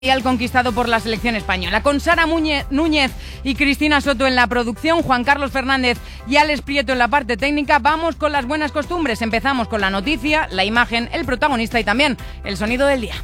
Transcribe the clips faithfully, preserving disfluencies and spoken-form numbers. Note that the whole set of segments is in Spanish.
conquistado por la selección española. Con Sara Muñe, Núñez y Cristina Soto en la producción, Juan Carlos Fernández y Alex Prieto en la parte técnica, vamos con las buenas costumbres. Empezamos con la noticia, la imagen, el protagonista y también el sonido del día.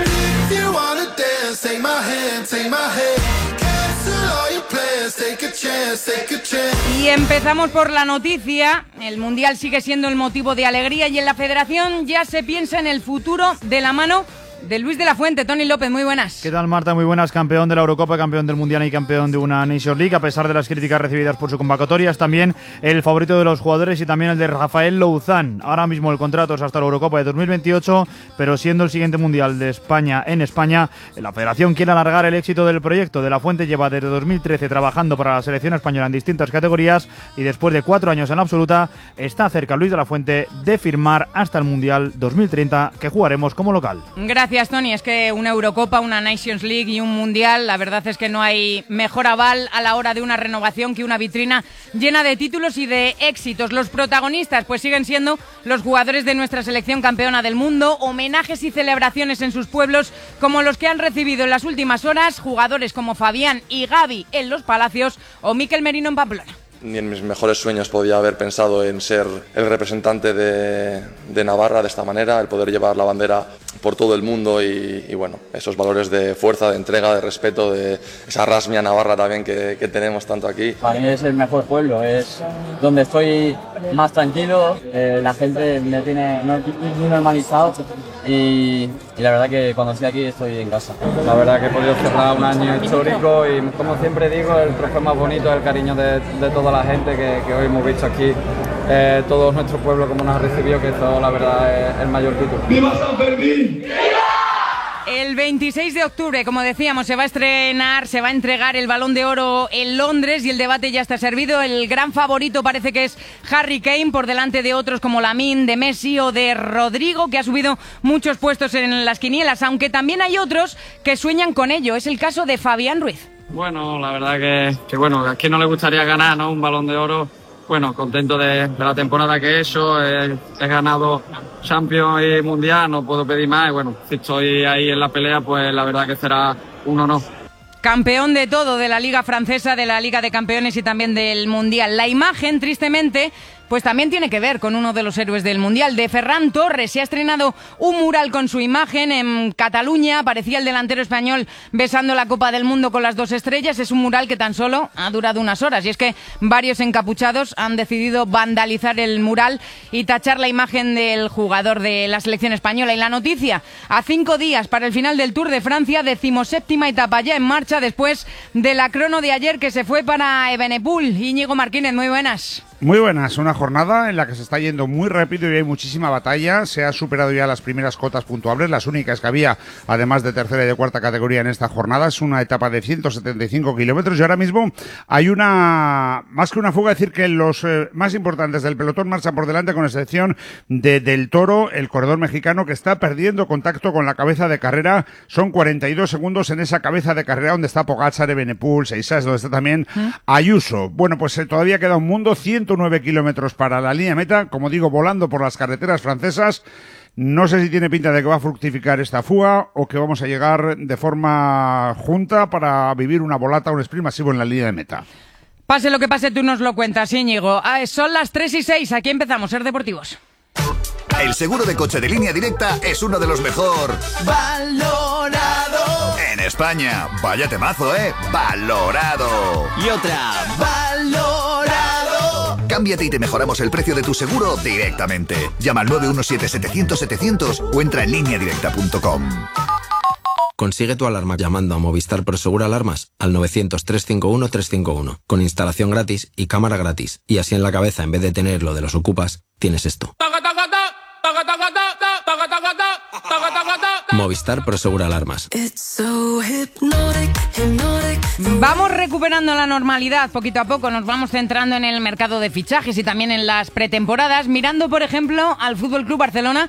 Y empezamos por la noticia. El Mundial sigue siendo el motivo de alegría y en la Federación ya se piensa en el futuro de la mano de Luis de la Fuente. Tony López, muy buenas. ¿Qué tal, Marta? Muy buenas. Campeón de la Eurocopa, campeón del Mundial y campeón de una Nations League, a pesar de las críticas recibidas por su convocatoria. Es también el favorito de los jugadores y también el de Rafael Louzán. Ahora mismo el contrato es hasta la Eurocopa de dos mil veintiocho, pero siendo el siguiente Mundial de España en España, la Federación quiere alargar el éxito del proyecto. De la Fuente lleva desde dos mil trece trabajando para la selección española en distintas categorías y después de cuatro años en la absoluta, está cerca Luis de la Fuente de firmar hasta el Mundial dos mil treinta, que jugaremos como local. Gracias, Tony. Es que una Eurocopa, una Nations League y un Mundial, la verdad es que no hay mejor aval a la hora de una renovación que una vitrina llena de títulos y de éxitos. Los protagonistas pues siguen siendo los jugadores de nuestra selección campeona del mundo, homenajes y celebraciones en sus pueblos como los que han recibido en las últimas horas jugadores como Fabián y Gavi en Los Palacios o Mikel Merino en Pamplona. Ni en mis mejores sueños podía haber pensado en ser el representante de, de Navarra de esta manera, el poder llevar la bandera por todo el mundo y, y bueno, esos valores de fuerza, de entrega, de respeto, de esa rasmia navarra también que, que tenemos tanto aquí. Para mí es el mejor pueblo, es donde estoy más tranquilo, eh, la gente me tiene muy normalizado y, y la verdad que cuando estoy aquí estoy en casa. La verdad que he podido cerrar un año histórico y como siempre digo, el trofeo más bonito es el cariño de, de toda la gente que, que hoy hemos visto aquí, eh, todo nuestro pueblo como nos ha recibido, que esto la verdad es el mayor título. ¡Viva San Fermín! El veintiséis de octubre, como decíamos, se va a estrenar, se va a entregar el Balón de Oro en Londres y el debate ya está servido. El gran favorito parece que es Harry Kane, por delante de otros como Lamine, de Messi o de Rodrigo, que ha subido muchos puestos en las quinielas, aunque también hay otros que sueñan con ello. Es el caso de Fabián Ruiz. Bueno, la verdad que, que bueno, a quién no le gustaría ganar, ¿no? Un Balón de Oro. Bueno, contento de, de la temporada que he hecho, he, he ganado Champions y Mundial, no puedo pedir más y bueno, si estoy ahí en la pelea, pues la verdad que será un honor. Campeón de todo, de la Liga Francesa, de la Liga de Campeones y también del Mundial. La imagen, tristemente, pues también tiene que ver con uno de los héroes del Mundial, de Ferran Torres. Se ha estrenado un mural con su imagen en Cataluña. Aparecía el delantero español besando la Copa del Mundo con las dos estrellas. Es un mural que tan solo ha durado unas horas. Y es que varios encapuchados han decidido vandalizar el mural y tachar la imagen del jugador de la selección española. Y la noticia, a cinco días para el final del Tour de Francia, decimoséptima etapa ya en marcha después de la crono de ayer que se fue para Evenepoel. Íñigo Martínez, muy buenas. Muy buenas, una jornada en la que se está yendo muy rápido y hay muchísima batalla. Se han superado ya las primeras cotas puntuables, las únicas que había, además de tercera y de cuarta categoría en esta jornada. Es una etapa de ciento setenta y cinco kilómetros y ahora mismo hay una, más que una fuga, decir que los eh, más importantes del pelotón marchan por delante, con excepción de Del Toro, el corredor mexicano, que está perdiendo contacto con la cabeza de carrera. Son cuarenta y dos segundos en esa cabeza de carrera donde está Pogačar, Evenepoel, Seixas, donde está también Ayuso. Bueno, pues eh, todavía queda un mundo, ciento nueve kilómetros para la línea meta, como digo, volando por las carreteras francesas. No sé si tiene pinta de que va a fructificar esta fuga o que vamos a llegar de forma junta para vivir una volata, un sprint masivo en la línea de meta. Pase lo que pase, tú nos lo cuentas, Íñigo. Ah, son las tres y seis, aquí empezamos, Ser Deportivos. El seguro de coche de Línea Directa es uno de los mejor valorado en España. Vaya temazo, ¿eh? Valorado. Y otra, valorado. Cámbiate y te mejoramos el precio de tu seguro directamente. Llama al nueve uno siete, setecientos, setecientos o entra en línea directa punto com. Consigue tu alarma llamando a Movistar Prosegur Alarmas al novecientos, trescientos cincuenta y uno, trescientos cincuenta y uno, con instalación gratis y cámara gratis. Y así en la cabeza, en vez de tener lo de los ocupas, tienes esto. Movistar Prosegur Alarmas. Vamos recuperando la normalidad poquito a poco, nos vamos centrando en el mercado de fichajes y también en las pretemporadas, mirando por ejemplo al F C Barcelona,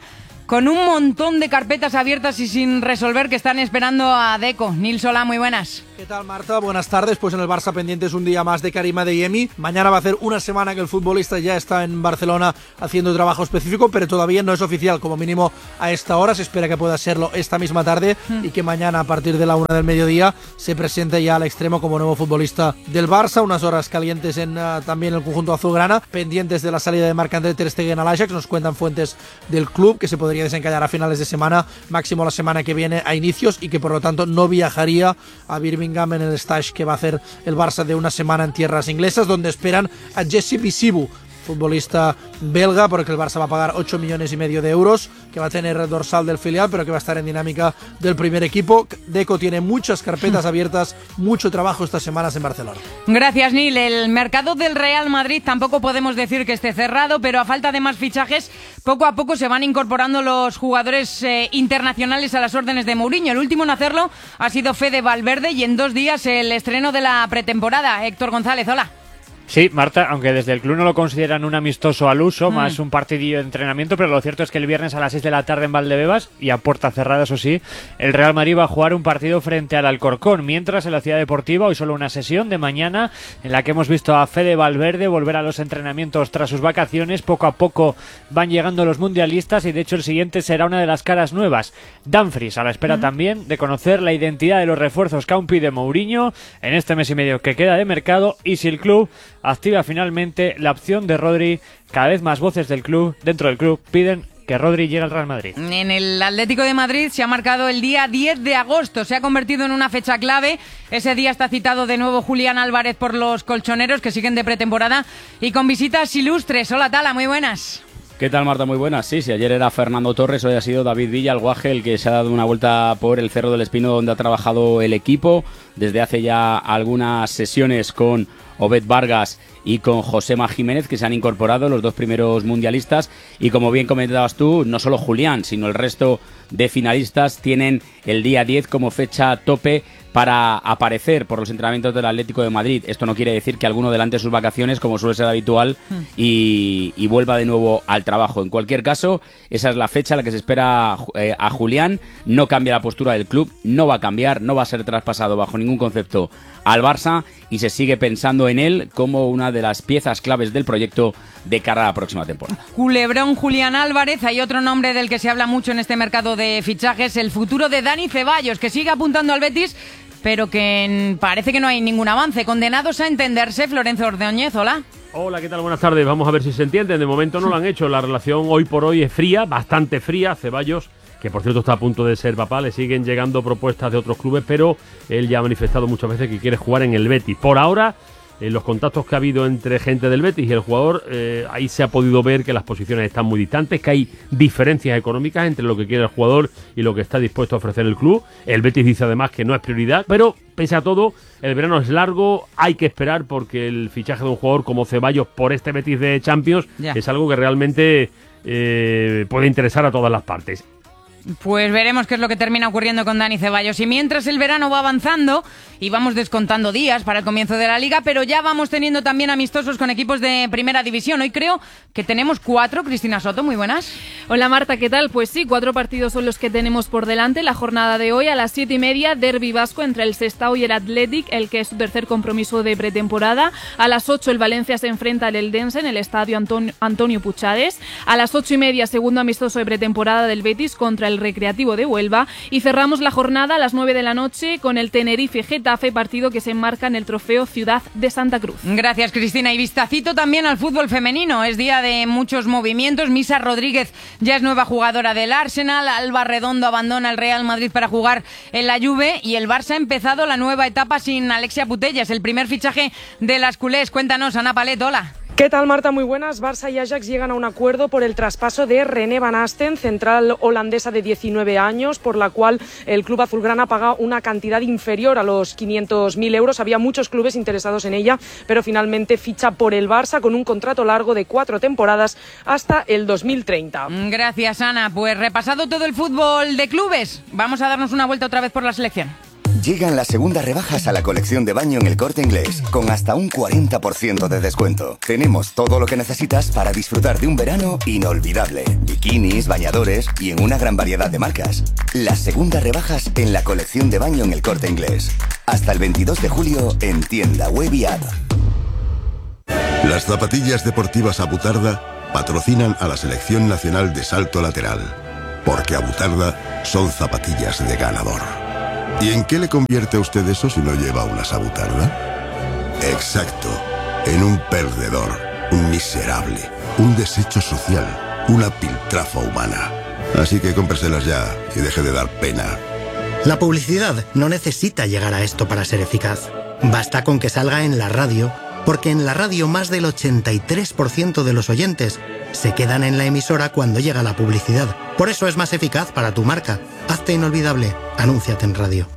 con un montón de carpetas abiertas y sin resolver que están esperando a Deco. Nil Solá, muy buenas. ¿Qué tal, Marta? Buenas tardes. Pues en el Barça pendientes un día más de Karim Adeyemi. Mañana va a hacer una semana que el futbolista ya está en Barcelona haciendo trabajo específico, pero todavía no es oficial, como mínimo a esta hora. Se espera que pueda serlo esta misma tarde mm. y que mañana a partir de la una del mediodía se presente ya al extremo como nuevo futbolista del Barça. Unas horas calientes en uh, también el conjunto azulgrana, pendientes de la salida de Marc-André ter Stegen al Ajax. Nos cuentan fuentes del club que se podría desencallar a finales de semana, máximo la semana que viene a inicios, y que por lo tanto no viajaría a Birmingham en el stage que va a hacer el Barça de una semana en tierras inglesas, donde esperan a Jesse Bisibu, futbolista belga, porque el Barça va a pagar ocho millones y medio de euros, que va a tener el dorsal del filial, pero que va a estar en dinámica del primer equipo. Deco tiene muchas carpetas abiertas, mucho trabajo estas semanas en Barcelona. Gracias, Nil. El mercado del Real Madrid tampoco podemos decir que esté cerrado, pero a falta de más fichajes, poco a poco se van incorporando los jugadores eh, internacionales a las órdenes de Mourinho. El último en hacerlo ha sido Fede Valverde, y en dos días el estreno de la pretemporada. Héctor González, hola. Sí, Marta, aunque desde el club no lo consideran un amistoso al uso, mm. más un partidillo de entrenamiento, pero lo cierto es que el viernes a las seis de la tarde en Valdebebas, y a puerta cerrada, eso sí, el Real Madrid va a jugar un partido frente al Alcorcón, mientras en la Ciudad Deportiva hoy solo una sesión de mañana en la que hemos visto a Fede Valverde volver a los entrenamientos tras sus vacaciones. Poco a poco van llegando los mundialistas y de hecho el siguiente será una de las caras nuevas, Dumfries, a la espera mm. también de conocer la identidad de los refuerzos que aún pide Mourinho en este mes y medio que queda de mercado, y si el club activa finalmente la opción de Rodri. Cada vez más voces del club, dentro del club, piden que Rodri llegue al Real Madrid. En el Atlético de Madrid se ha marcado el día diez de agosto, se ha convertido en una fecha clave. Ese día está citado de nuevo Julián Álvarez por los colchoneros, que siguen de pretemporada y con visitas ilustres. Hola, Tala, muy buenas. ¿Qué tal, Marta? Muy buenas. Sí, si ayer era Fernando Torres, hoy ha sido David Villa, el guaje, el que se ha dado una vuelta por el Cerro del Espino, donde ha trabajado el equipo desde hace ya algunas sesiones con Obed Vargas y con Josema Jiménez, que se han incorporado los dos primeros mundialistas. Y como bien comentabas tú, no solo Julián, sino el resto de finalistas tienen el día diez como fecha tope para aparecer por los entrenamientos del Atlético de Madrid. Esto no quiere decir que alguno adelante sus vacaciones, como suele ser habitual, y, y vuelva de nuevo al trabajo. En cualquier caso, esa es la fecha a la que se espera eh, a Julián. No cambia la postura del club, no va a cambiar, no va a ser traspasado bajo ningún concepto al Barça, y se sigue pensando en él como una de las piezas claves del proyecto de cara a la próxima temporada. Culebrón Julián Álvarez. Hay otro nombre del que se habla mucho en este mercado de fichajes, el futuro de Dani Ceballos, que sigue apuntando al Betis, pero que parece que no hay ningún avance. Condenados a entenderse. Florencio Ordóñez, hola. Hola, ¿qué tal? Buenas tardes. Vamos a ver si se entienden. De momento no lo han hecho. La relación hoy por hoy es fría, bastante fría. Ceballos, que por cierto está a punto de ser papá, le siguen llegando propuestas de otros clubes, pero él ya ha manifestado muchas veces que quiere jugar en el Betis. Por ahora, en los contactos que ha habido entre gente del Betis y el jugador, eh, ahí se ha podido ver que las posiciones están muy distantes, que hay diferencias económicas entre lo que quiere el jugador y lo que está dispuesto a ofrecer el club. El Betis dice además que no es prioridad, pero pese a todo, el verano es largo, hay que esperar, porque el fichaje de un jugador como Ceballos por este Betis de Champions ya es algo que realmente eh, puede interesar a todas las partes. Pues veremos qué es lo que termina ocurriendo con Dani Ceballos. Y mientras el verano va avanzando y vamos descontando días para el comienzo de la Liga, pero ya vamos teniendo también amistosos con equipos de Primera División. Hoy creo que tenemos cuatro. Cristina Soto, muy buenas. Hola, Marta, ¿qué tal? Pues sí, cuatro partidos son los que tenemos por delante. La jornada de hoy a las siete y media, derbi vasco entre el Sestao y el Athletic, el que es su tercer compromiso de pretemporada. A las ocho el Valencia se enfrenta al Eldense en el estadio Antonio, Antonio Puchades. A las ocho y media, segundo amistoso de pretemporada del Betis contra el Recreativo de Huelva, y cerramos la jornada a las nueve de la noche con el Tenerife Getafe, partido que se enmarca en el trofeo Ciudad de Santa Cruz. Gracias, Cristina. Y vistacito también al fútbol femenino. Es día de muchos movimientos. Misa Rodríguez ya es nueva jugadora del Arsenal, Alba Redondo abandona el Real Madrid para jugar en la Juve, y el Barça ha empezado la nueva etapa sin Alexia Putellas, el primer fichaje de las culés. Cuéntanos, Ana Palet, hola. ¿Qué tal, Marta? Muy buenas. Barça y Ajax llegan a un acuerdo por el traspaso de René Van Asten, central holandesa de diecinueve años, por la cual el club azulgrana paga una cantidad inferior a los quinientos mil euros. Había muchos clubes interesados en ella, pero finalmente ficha por el Barça con un contrato largo de cuatro temporadas hasta el dos mil treinta. Gracias, Ana. Pues repasado todo el fútbol de clubes, vamos a darnos una vuelta otra vez por la selección. Llegan las segundas rebajas a la colección de baño en El Corte Inglés, con hasta un cuarenta por ciento de descuento. Tenemos todo lo que necesitas para disfrutar de un verano inolvidable. Bikinis, bañadores y en una gran variedad de marcas. Las segundas rebajas en la colección de baño en El Corte Inglés. Hasta el veintidós de julio en tienda web y app. Las zapatillas deportivas Abutarda patrocinan a la Selección Nacional de Salto Lateral. Porque Abutarda son zapatillas de ganador. ¿Y en qué le convierte a usted eso si no lleva una Abutarda? Exacto, en un perdedor, un miserable, un desecho social, una piltrafa humana. Así que cómpreselas ya y deje de dar pena. La publicidad no necesita llegar a esto para ser eficaz. Basta con que salga en la radio, porque en la radio más del ochenta y tres por ciento de los oyentes se quedan en la emisora cuando llega la publicidad. Por eso es más eficaz para tu marca. Hazte inolvidable. Anúnciate en radio.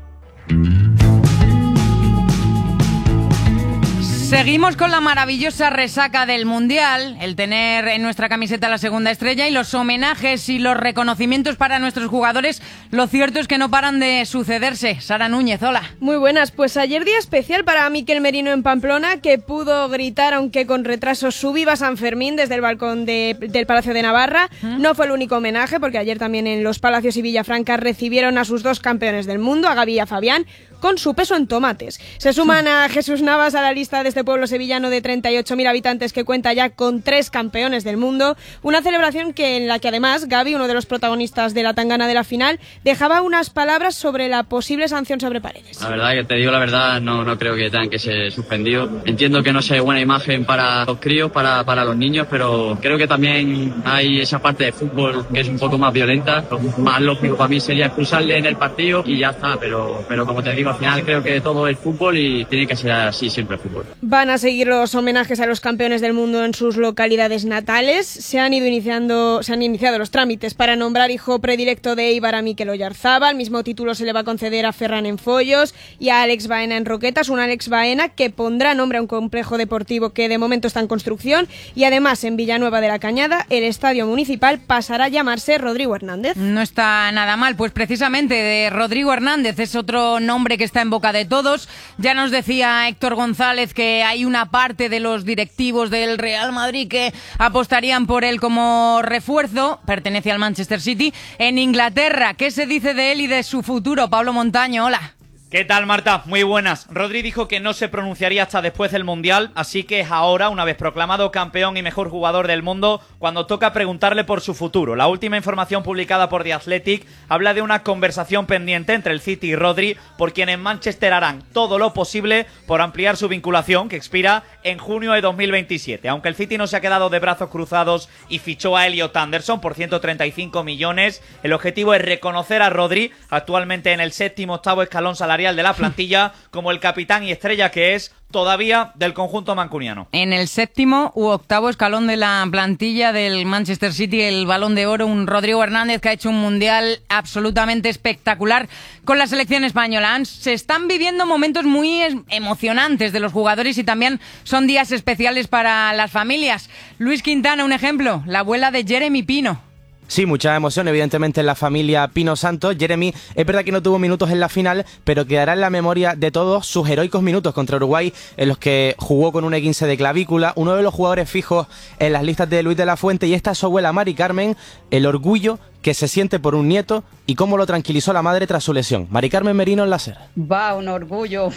Seguimos con la maravillosa resaca del Mundial, el tener en nuestra camiseta la segunda estrella y los homenajes y los reconocimientos para nuestros jugadores. Lo cierto es que no paran de sucederse. Sara Núñez, hola. Muy buenas, pues ayer día especial para Miquel Merino en Pamplona, que pudo gritar, aunque con retraso, su viva San Fermín desde el balcón de, del Palacio de Navarra. ¿Mm? No fue el único homenaje, porque ayer también en Los Palacios y Villafranca recibieron a sus dos campeones del mundo, a Gaby y a Fabián, con su peso en tomates. Se suman a Jesús Navas a la lista de este pueblo sevillano de treinta y ocho mil habitantes que cuenta ya con tres campeones del mundo. Una celebración que en la que además Gaby, uno de los protagonistas de la tangana de la final, dejaba unas palabras sobre la posible sanción sobre Paredes. La verdad que te digo la verdad, no, no creo que tengan que ser suspendidos. Entiendo que no sea buena imagen para los críos, para, para los niños, pero creo que también hay esa parte de fútbol que es un poco más violenta. Lo más lógico para mí sería expulsarle en el partido y ya está, pero, pero como te digo, al final creo que todo es fútbol y tiene que ser así siempre el fútbol. Van a seguir los homenajes a los campeones del mundo en sus localidades natales. Se han ido iniciando, se han iniciado los trámites para nombrar hijo predilecto de Eibar a Mikel Oyarzábal. El mismo título se le va a conceder a Ferran en Follos y a Alex Baena en Roquetas. Un Alex Baena que pondrá nombre a un complejo deportivo que de momento está en construcción. Y además en Villanueva de la Cañada el estadio municipal pasará a llamarse Rodrigo Hernández. No está nada mal, pues precisamente de Rodrigo Hernández es otro nombre que está en boca de todos. Ya nos decía Héctor González que hay una parte de los directivos del Real Madrid que apostarían por él como refuerzo. Pertenece al Manchester City. En Inglaterra, ¿qué se dice de él y de su futuro? Pablo Montaño, hola. ¿Qué tal, Marta? Muy buenas. Rodri dijo que no se pronunciaría hasta después del Mundial, así que es ahora, una vez proclamado campeón y mejor jugador del mundo, cuando toca preguntarle por su futuro. La última información publicada por The Athletic habla de una conversación pendiente entre el City y Rodri, por quien en Manchester harán todo lo posible por ampliar su vinculación, que expira en junio de dos mil veintisiete. Aunque el City no se ha quedado de brazos cruzados y fichó a Elliot Anderson por ciento treinta y cinco millones, el objetivo es reconocer a Rodri, actualmente en el séptimo octavo escalón salarial de la plantilla, como el capitán y estrella que es todavía del conjunto mancuniano. En el séptimo u octavo escalón de la plantilla del Manchester City, el Balón de Oro, un Rodrigo Hernández que ha hecho un mundial absolutamente espectacular con la selección española. Se están viviendo momentos muy emocionantes de los jugadores y también son días especiales para las familias. Luis Quintana, un ejemplo, la abuela de Jeremy Pino. Sí, mucha emoción evidentemente en la familia Pino Santos. Jeremy es verdad que no tuvo minutos en la final, pero quedará en la memoria de todos sus heroicos minutos contra Uruguay, en los que jugó con un esguince de clavícula, uno de los jugadores fijos en las listas de Luis de la Fuente, y esta es su abuela Mari Carmen, el orgullo que se siente por un nieto y cómo lo tranquilizó la madre tras su lesión. Mari Carmen Merino en la SER. Va, un orgullo.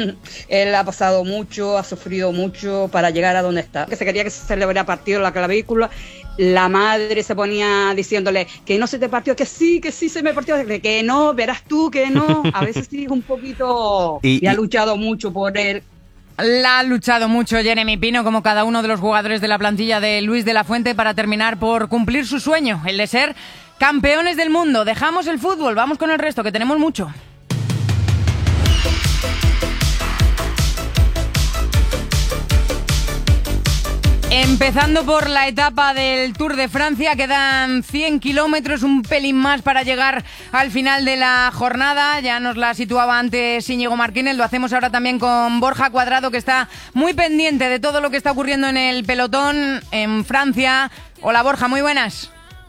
Él ha pasado mucho, ha sufrido mucho para llegar a donde está. Que se quería que se le hubiera partido la clavícula. La madre se ponía diciéndole que no se te partió, que sí, que sí se me partió, que no, verás tú que no. A veces sí es un poquito... Y, y ha luchado mucho por él. La ha luchado mucho Jeremy Pino, como cada uno de los jugadores de la plantilla de Luis de la Fuente, para terminar por cumplir su sueño, el de ser campeones del mundo. Dejamos el fútbol, vamos con el resto, que tenemos mucho. Empezando por la etapa del Tour de Francia, quedan cien kilómetros, un pelín más para llegar al final de la jornada. Ya nos la situaba antes Íñigo Martínez, lo hacemos ahora también con Borja Cuadrado, que está muy pendiente de todo lo que está ocurriendo en el pelotón en Francia. Hola Borja, muy buenas.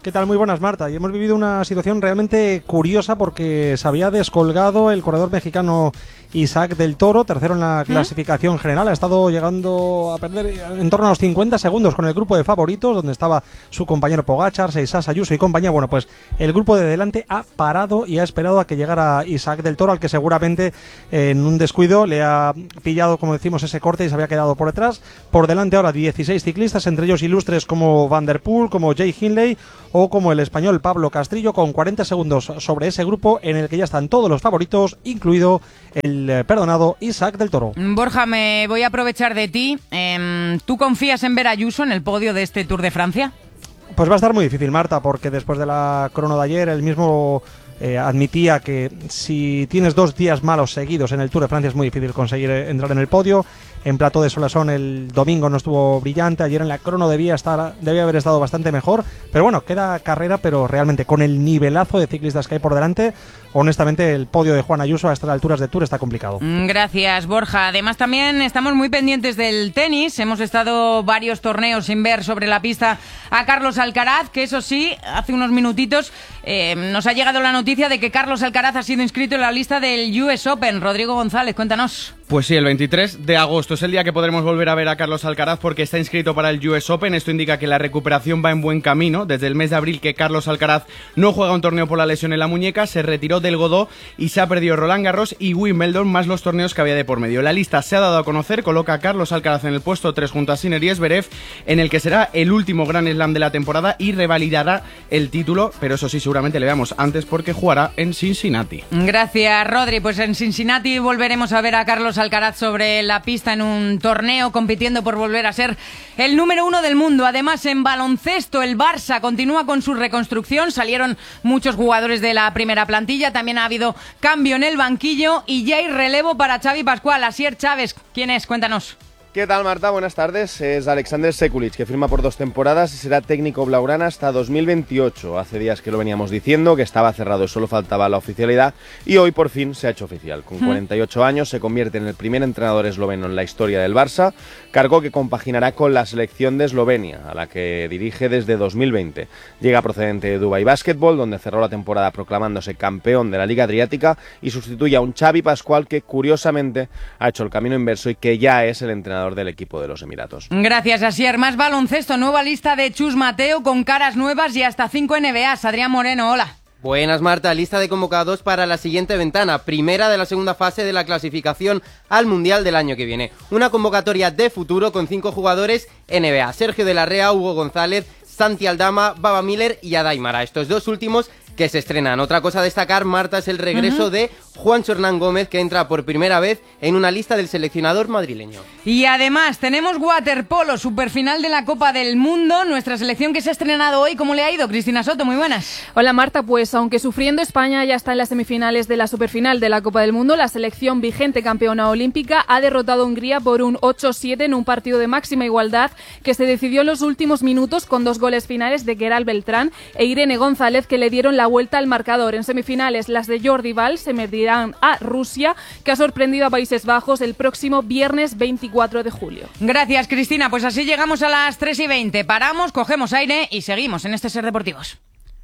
¿Qué tal? Muy buenas, Marta. Y hemos vivido una situación realmente curiosa porque se había descolgado el corredor mexicano Isaac del Toro, tercero en la clasificación general. Ha estado llegando a perder en torno a los cincuenta segundos con el grupo de favoritos, donde estaba su compañero Pogačar, Seisas, Ayuso y compañía. Bueno, pues el grupo de delante ha parado y ha esperado a que llegara Isaac del Toro, al que seguramente eh, en un descuido le ha pillado, como decimos, ese corte y se había quedado por detrás. Por delante ahora dieciséis ciclistas, entre ellos ilustres como Van der Poel, como Jay Hindley o como el español Pablo Castrillo, con cuarenta segundos sobre ese grupo en el que ya están todos los favoritos, incluido el eh, perdonado Isaac del Toro. Borja, me voy a aprovechar de ti. Eh, ¿Tú confías en ver a Ayuso en el podio de este Tour de Francia? Pues va a estar muy difícil, Marta, porque después de la crono de ayer, el mismo eh, admitía que si tienes dos días malos seguidos en el Tour de Francia es muy difícil conseguir entrar en el podio. En Plató de Solasson el domingo no estuvo brillante, ayer en la crono debía estar, debía haber estado bastante mejor, pero bueno, queda carrera, pero realmente con el nivelazo de ciclistas que hay por delante, honestamente el podio de Juan Ayuso a estas alturas de Tour está complicado. Gracias, Borja. Además también estamos muy pendientes del tenis, hemos estado varios torneos sin ver sobre la pista a Carlos Alcaraz, que eso sí, hace unos minutitos eh, nos ha llegado la noticia de que Carlos Alcaraz ha sido inscrito en la lista del U S Open. Rodrigo González, cuéntanos. Pues sí, el veintitrés de agosto es el día que podremos volver a ver a Carlos Alcaraz porque está inscrito para el U S Open. Esto indica que la recuperación va en buen camino. Desde el mes de abril que Carlos Alcaraz no juega un torneo por la lesión en la muñeca, se retiró del Godó y se ha perdido Roland Garros y Wimbledon, más los torneos que había de por medio. La lista se ha dado a conocer, coloca a Carlos Alcaraz en el puesto tres junto a Sinner y Zverev, en el que será el último Grand Slam de la temporada y revalidará el título, pero eso sí, seguramente le veamos antes porque jugará en Cincinnati. Gracias, Rodri. Pues en Cincinnati volveremos a ver a Carlos Alcaraz sobre la pista en un torneo, compitiendo por volver a ser el número uno del mundo. Además, en baloncesto, el Barça continúa con su reconstrucción. Salieron muchos jugadores de la primera plantilla, también ha habido cambio en el banquillo y ya hay relevo para Xavi Pascual. Asier Chávez, ¿quién es? Cuéntanos. ¿Qué tal, Marta? Buenas tardes. Es Alexander Sekulic, que firma por dos temporadas y será técnico blaugrana hasta dos mil veintiocho. Hace días que lo veníamos diciendo, que estaba cerrado y solo faltaba la oficialidad, y hoy por fin se ha hecho oficial. Con cuarenta y ocho años se convierte en el primer entrenador esloveno en la historia del Barça, cargo que compaginará con la selección de Eslovenia, a la que dirige desde dos mil veinte. Llega procedente de Dubai Basketball, donde cerró la temporada proclamándose campeón de la Liga Adriática, y sustituye a un Xavi Pascual que, curiosamente, ha hecho el camino inverso y que ya es el entrenador del equipo de los Emiratos. Gracias, Asier. Más baloncesto, nueva lista de Chus Mateo con caras nuevas y hasta cinco N B As. Adrián Moreno, hola. Buenas, Marta. Lista de convocados para la siguiente ventana, primera de la segunda fase de la clasificación al Mundial del año que viene. Una convocatoria de futuro con cinco jugadores N B A: Sergio de la Rea, Hugo González, Santi Aldama, Baba Miller y Adaimara. Estos dos últimos que se estrenan. Otra cosa a destacar, Marta, es el regreso uh-huh. de Juancho Hernán Gómez, que entra por primera vez en una lista del seleccionador madrileño. Y además tenemos waterpolo, superfinal de la Copa del Mundo, nuestra selección que se ha estrenado hoy. ¿Cómo le ha ido? Cristina Soto, muy buenas. Hola, Marta. Pues aunque sufriendo, España ya está en las semifinales de la superfinal de la Copa del Mundo. La selección vigente campeona olímpica ha derrotado a Hungría por un ocho siete en un partido de máxima igualdad que se decidió en los últimos minutos con dos goles finales de Queralt Beltrán e Irene González, que le dieron la vuelta al marcador. En semifinales, las de Jordi Val se medirán a Rusia, que ha sorprendido a Países Bajos el próximo viernes veinticuatro de julio. Gracias, Cristina. Pues así llegamos a las tres y veinte. Paramos, cogemos aire y seguimos en este Ser Deportivos.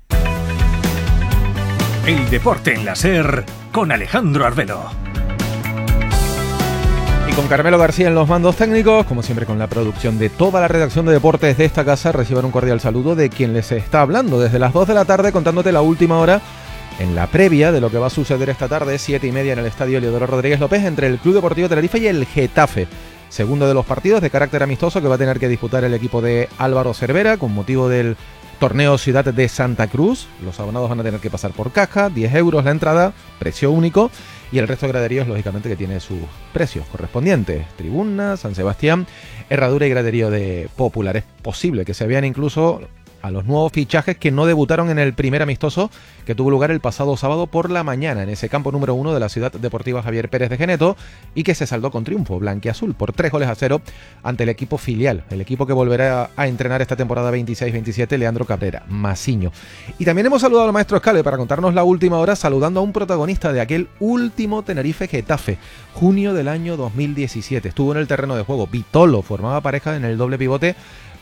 El deporte en la Ser con Alejandro Arbelo. Y con Carmelo García en los mandos técnicos, como siempre con la producción de toda la redacción de deportes de esta casa, reciban un cordial saludo de quien les está hablando desde las dos de la tarde, contándote la última hora en la previa de lo que va a suceder esta tarde, siete y media en el Estadio Leodoro Rodríguez López, entre el Club Deportivo Tenerife y el Getafe. Segundo de los partidos de carácter amistoso que va a tener que disputar el equipo de Álvaro Cervera con motivo del torneo Ciudad de Santa Cruz. Los abonados van a tener que pasar por caja, diez euros la entrada, precio único, y el resto de graderíos, lógicamente, que tiene sus precios correspondientes. Tribuna, San Sebastián, herradura y graderío de Popular. Es posible que se vean incluso a los nuevos fichajes que no debutaron en el primer amistoso que tuvo lugar el pasado sábado por la mañana en ese campo número uno de la Ciudad Deportiva Javier Pérez de Geneto, y que se saldó con triunfo blanquiazul por tres goles a cero ante el equipo filial, el equipo que volverá a entrenar esta temporada veintiséis veintisiete, Leandro Cabrera, Masiño. Y también hemos saludado al maestro Escale para contarnos la última hora, saludando a un protagonista de aquel último Tenerife Getafe, junio del año dos mil diecisiete. Estuvo en el terreno de juego. Vitolo formaba pareja en el doble pivote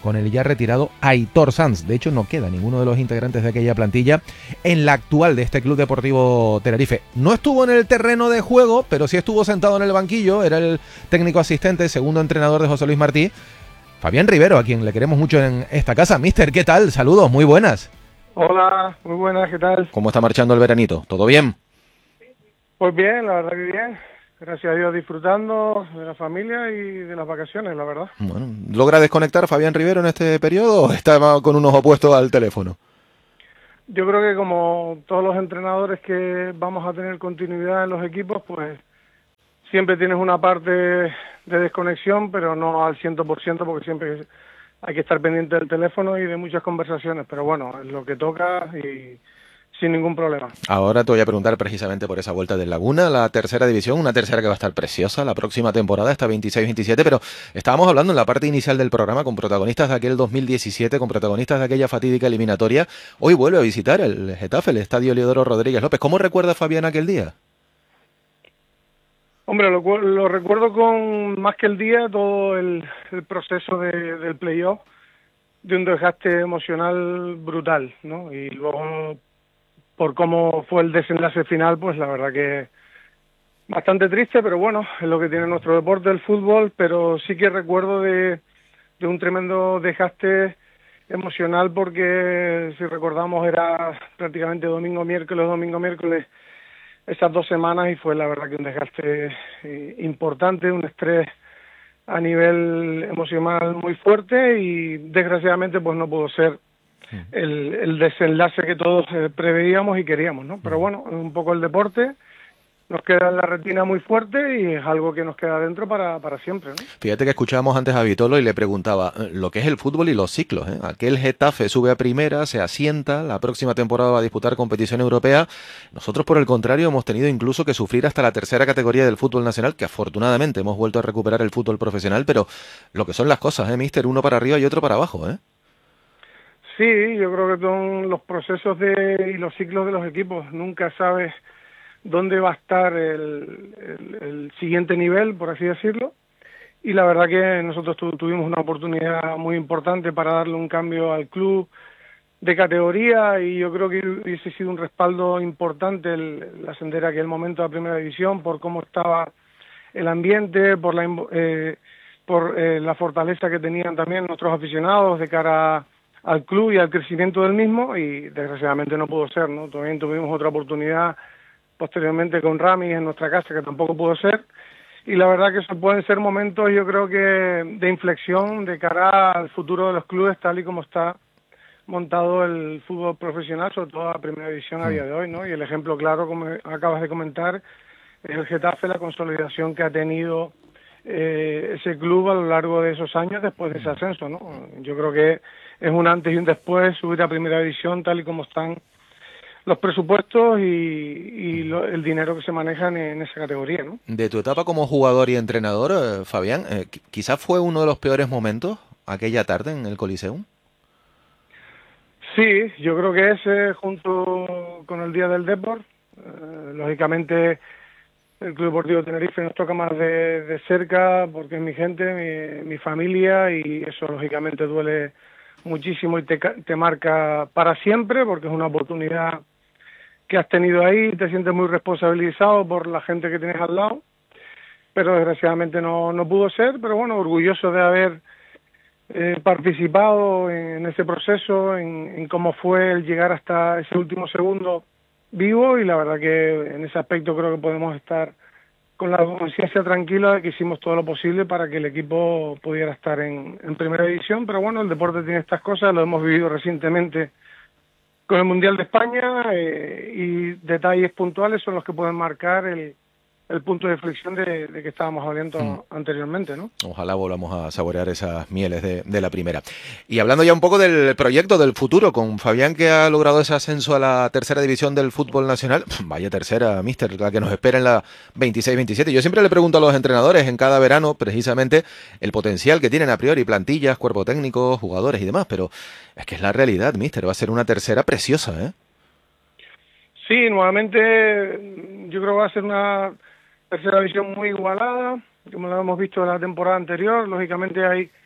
con el ya retirado Aitor Sanz. De hecho, no queda ninguno de los integrantes de aquella plantilla en la actual de este Club Deportivo Tenerife. No estuvo en el terreno de juego, pero sí estuvo sentado en el banquillo. Era el técnico asistente, segundo entrenador de José Luis Martí, Fabián Rivero, a quien le queremos mucho en esta casa. Mister, ¿qué tal? Saludos, muy buenas. Hola, muy buenas, ¿qué tal? ¿Cómo está marchando el veranito? ¿Todo bien? Pues bien, la verdad que bien. Gracias a Dios disfrutando de la familia y de las vacaciones, la verdad. Bueno, ¿logra desconectar Fabián Rivero en este periodo o está con un ojo puesto al teléfono? Yo creo que como todos los entrenadores que vamos a tener continuidad en los equipos, pues siempre tienes una parte de desconexión, pero no al cien por ciento porque siempre hay que estar pendiente del teléfono y de muchas conversaciones. Pero bueno, es lo que toca y sin ningún problema. Ahora te voy a preguntar precisamente por esa vuelta del Laguna, la tercera división, una tercera que va a estar preciosa la próxima temporada, hasta veintiséis veintisiete, pero estábamos hablando en la parte inicial del programa con protagonistas de aquel dos mil diecisiete, con protagonistas de aquella fatídica eliminatoria. Hoy vuelve a visitar el Getafe, el Estadio Leodoro Rodríguez López. ¿Cómo recuerda Fabián aquel día? Hombre, lo, lo recuerdo con más que el día, todo el, el proceso de, del playoff, de un desgaste emocional brutal, ¿no? Y luego, por cómo fue el desenlace final, pues la verdad que bastante triste, pero bueno, es lo que tiene nuestro deporte, el fútbol, pero sí que recuerdo de, de un tremendo desgaste emocional porque, si recordamos, era prácticamente domingo, miércoles, domingo, miércoles, esas dos semanas, y fue la verdad que un desgaste eh, importante, un estrés a nivel emocional muy fuerte y desgraciadamente pues no pudo ser el, el desenlace que todos eh, preveíamos y queríamos, ¿no? Pero bueno, un poco el deporte nos queda en la retina muy fuerte y es algo que nos queda dentro para, para siempre, ¿no? Fíjate que escuchábamos antes a Vitolo y le preguntaba eh, lo que es el fútbol y los ciclos, ¿eh? Aquel Getafe sube a primera, se asienta, la próxima temporada va a disputar competición europea. Nosotros, por el contrario, hemos tenido incluso que sufrir hasta la tercera categoría del fútbol nacional, que afortunadamente hemos vuelto a recuperar el fútbol profesional, pero lo que son las cosas, ¿eh, mister? Uno para arriba y otro para abajo, ¿eh? Sí, yo creo que son los procesos de, y los ciclos de los equipos. Nunca sabes dónde va a estar el, el, el siguiente nivel, por así decirlo, y la verdad que nosotros tu, tuvimos una oportunidad muy importante para darle un cambio al club de categoría y yo creo que hubiese sido un respaldo importante el, el ascender a aquel momento a Primera División por cómo estaba el ambiente, por la, eh, por eh, la fortaleza que tenían también nuestros aficionados de cara a, al club y al crecimiento del mismo, y desgraciadamente no pudo ser, ¿no? También tuvimos otra oportunidad posteriormente con Rami en nuestra casa, que tampoco pudo ser, y la verdad que eso pueden ser momentos, yo creo que de inflexión de cara al futuro de los clubes, tal y como está montado el fútbol profesional, sobre todo la Primera División a día de hoy, ¿no? Y el ejemplo claro, como acabas de comentar, es el Getafe, la consolidación que ha tenido eh, ese club a lo largo de esos años después de ese ascenso, ¿no? Yo creo que es un antes y un después subir a Primera División tal y como están los presupuestos y, y lo, el dinero que se maneja en, en esa categoría, ¿no? De tu etapa como jugador y entrenador, eh, Fabián, eh, quizás fue uno de los peores momentos aquella tarde en el Coliseum. Sí, yo creo que ese, junto con el Día del Deport, eh, lógicamente el Club Deportivo Tenerife nos toca más de, de cerca porque es mi gente, mi, mi familia, y eso lógicamente duele muchísimo y te, te marca para siempre porque es una oportunidad que has tenido ahí, te sientes muy responsabilizado por la gente que tienes al lado, pero desgraciadamente no, no pudo ser, pero bueno, orgulloso de haber eh, participado en, en ese proceso, en, en cómo fue el llegar hasta ese último segundo vivo, y la verdad que en ese aspecto creo que podemos estar con la conciencia tranquila de que hicimos todo lo posible para que el equipo pudiera estar en, en Primera División, pero bueno, el deporte tiene estas cosas, lo hemos vivido recientemente con el Mundial de España, eh, y detalles puntuales son los que pueden marcar el, el punto de inflexión de, de que estábamos hablando mm. anteriormente, ¿no? Ojalá volvamos a saborear esas mieles de, de la primera. Y hablando ya un poco del proyecto del futuro, con Fabián, que ha logrado ese ascenso a la tercera división del fútbol nacional, vaya tercera, mister, la que nos espera en la veintiséis veintisiete. Yo siempre le pregunto a los entrenadores en cada verano, precisamente, el potencial que tienen a priori, plantillas, cuerpo técnico, jugadores y demás, pero es que es la realidad, mister, va a ser una tercera preciosa, ¿eh? Sí, nuevamente yo creo que va a ser una tercera división muy igualada, como lo hemos visto en la temporada anterior. Lógicamente hay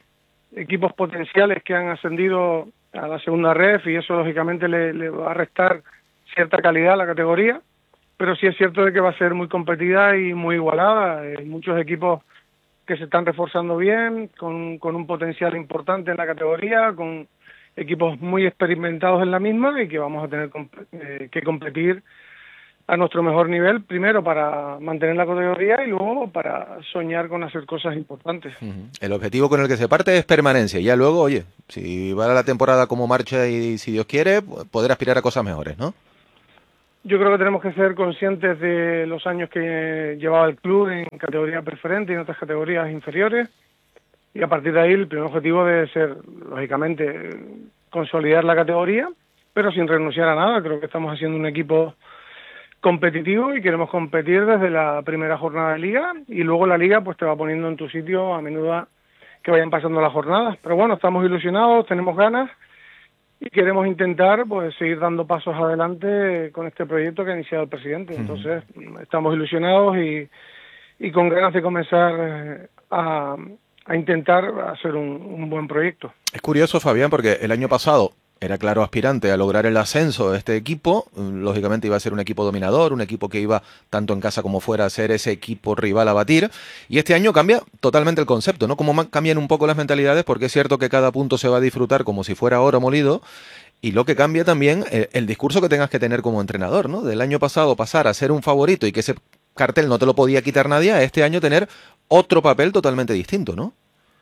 equipos potenciales que han ascendido a la segunda ref y eso lógicamente le, le va a restar cierta calidad a la categoría, pero sí es cierto de que va a ser muy competida y muy igualada. Hay muchos equipos que se están reforzando bien, con, con un potencial importante en la categoría, con equipos muy experimentados en la misma y que vamos a tener eh, que competir a nuestro mejor nivel, primero para mantener la categoría y luego para soñar con hacer cosas importantes. Uh-huh. El objetivo con el que se parte es permanencia, ya luego, oye, si va la temporada como marcha y si Dios quiere, poder aspirar a cosas mejores, ¿no? Yo creo que tenemos que ser conscientes de los años que llevaba el club en categoría preferente y en otras categorías inferiores, y a partir de ahí el primer objetivo debe ser, lógicamente, consolidar la categoría, pero sin renunciar a nada. Creo que estamos haciendo un equipo competitivo y queremos competir desde la primera jornada de liga y luego la liga pues te va poniendo en tu sitio a menudo que vayan pasando las jornadas. Pero bueno, estamos ilusionados, tenemos ganas y queremos intentar pues seguir dando pasos adelante con este proyecto que ha iniciado el presidente. Entonces estamos ilusionados y, y con ganas de comenzar a, a intentar hacer un, un buen proyecto. Es curioso, Fabián, porque el año pasado era claro aspirante a lograr el ascenso de este equipo. Lógicamente iba a ser un equipo dominador, un equipo que iba tanto en casa como fuera a ser ese equipo rival a batir. Y este año cambia totalmente el concepto, ¿no? Como cambian un poco las mentalidades, porque es cierto que cada punto se va a disfrutar como si fuera oro molido. Y lo que cambia también eh, el discurso que tengas que tener como entrenador, ¿no? Del año pasado pasar a ser un favorito y que ese cartel no te lo podía quitar nadie, a este año tener otro papel totalmente distinto, ¿no?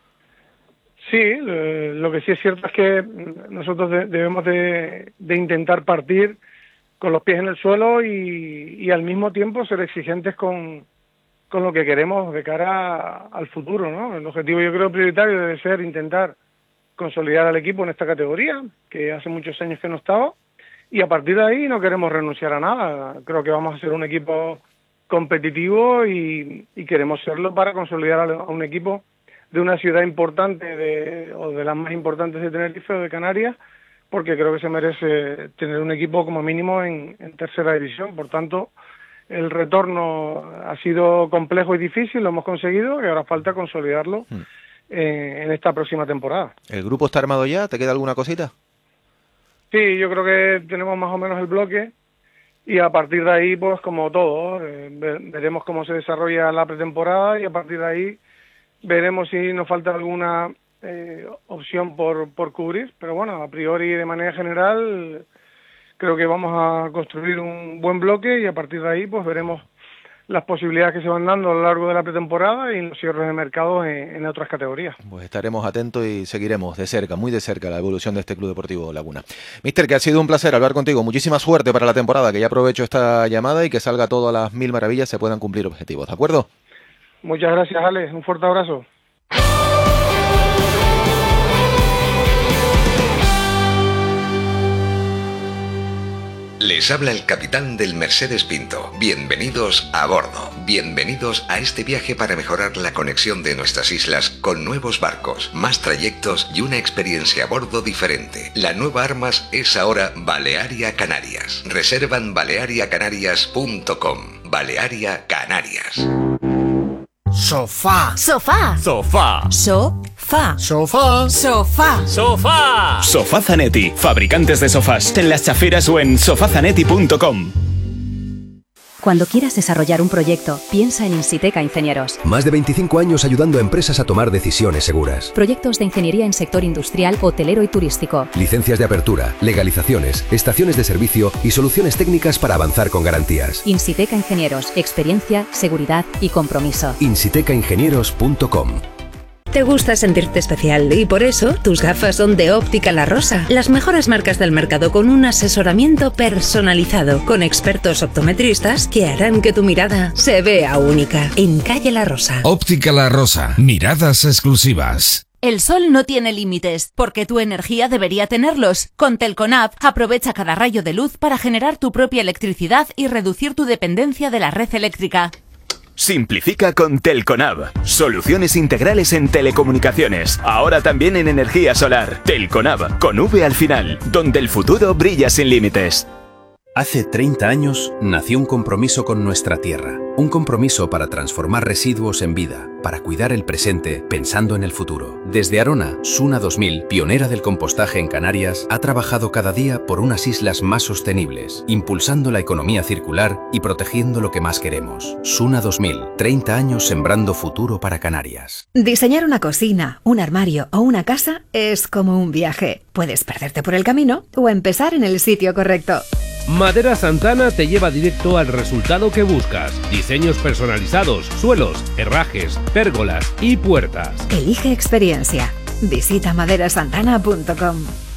Sí, lo que sí es cierto es que nosotros debemos de, de intentar partir con los pies en el suelo y, y al mismo tiempo ser exigentes con, con lo que queremos de cara al futuro, ¿no? El objetivo yo creo prioritario debe ser intentar consolidar al equipo en esta categoría, que hace muchos años que no estaba, y a partir de ahí no queremos renunciar a nada. Creo que vamos a ser un equipo competitivo y, y queremos serlo para consolidar a un equipo de una ciudad importante de, o de las más importantes de Tenerife o de Canarias, porque creo que se merece tener un equipo como mínimo en, en tercera división. Por tanto, el retorno ha sido complejo y difícil, lo hemos conseguido y ahora falta consolidarlo hmm. eh, en esta próxima temporada. ¿El grupo está armado ya? ¿Te queda alguna cosita? Sí, yo creo que tenemos más o menos el bloque y a partir de ahí, pues como todo, eh, veremos cómo se desarrolla la pretemporada y a partir de ahí veremos si nos falta alguna eh, opción por, por cubrir, pero bueno, a priori de manera general creo que vamos a construir un buen bloque y a partir de ahí pues veremos las posibilidades que se van dando a lo largo de la pretemporada y los cierres de mercado en, en otras categorías. Pues estaremos atentos y seguiremos de cerca, muy de cerca, la evolución de este Club Deportivo Laguna. Mister, que ha sido un placer hablar contigo. Muchísima suerte para la temporada, que ya aprovecho esta llamada y que salga todo a las mil maravillas, se puedan cumplir objetivos, ¿de acuerdo? Muchas gracias, Ale. Un fuerte abrazo. Les habla el capitán del Mercedes Pinto. Bienvenidos a bordo. Bienvenidos a este viaje para mejorar la conexión de nuestras islas con nuevos barcos, más trayectos y una experiencia a bordo diferente. La nueva Armas es ahora Balearia Canarias. Reservan balearia canarias punto com. Balearia Canarias. Sofá. Sofá. Sofá. Sofá. Sofá. Sofá. Sofá. Sofá Zanetti, fabricantes de sofás, en Las Chafiras o en sofá zanetti punto com. Cuando quieras desarrollar un proyecto, piensa en Insiteca Ingenieros. Más de veinticinco años ayudando a empresas a tomar decisiones seguras. Proyectos de ingeniería en sector industrial, hotelero y turístico. Licencias de apertura, legalizaciones, estaciones de servicio y soluciones técnicas para avanzar con garantías. Insiteca Ingenieros, experiencia, seguridad y compromiso. insiteca ingenieros punto com. Te gusta sentirte especial y por eso tus gafas son de Óptica La Rosa. Las mejores marcas del mercado con un asesoramiento personalizado con expertos optometristas que harán que tu mirada se vea única. En Calle La Rosa. Óptica La Rosa. Miradas exclusivas. El sol no tiene límites, porque tu energía debería tenerlos. Con Telconab, aprovecha cada rayo de luz para generar tu propia electricidad y reducir tu dependencia de la red eléctrica. Simplifica con Telconab. Soluciones integrales en telecomunicaciones. Ahora también en energía solar. Telconab, con V al final, donde el futuro brilla sin límites. Hace treinta años nació un compromiso con nuestra tierra. Un compromiso para transformar residuos en vida, para cuidar el presente pensando en el futuro. Desde Arona, Suna dos mil, pionera del compostaje en Canarias, ha trabajado cada día por unas islas más sostenibles, impulsando la economía circular y protegiendo lo que más queremos. Suna dos mil, treinta años sembrando futuro para Canarias. Diseñar una cocina, un armario o una casa es como un viaje. Puedes perderte por el camino o empezar en el sitio correcto. Madera Santana te lleva directo al resultado que buscas. Diseños personalizados, suelos, herrajes, pérgolas y puertas. Elige experiencia. Visita madera santana punto com.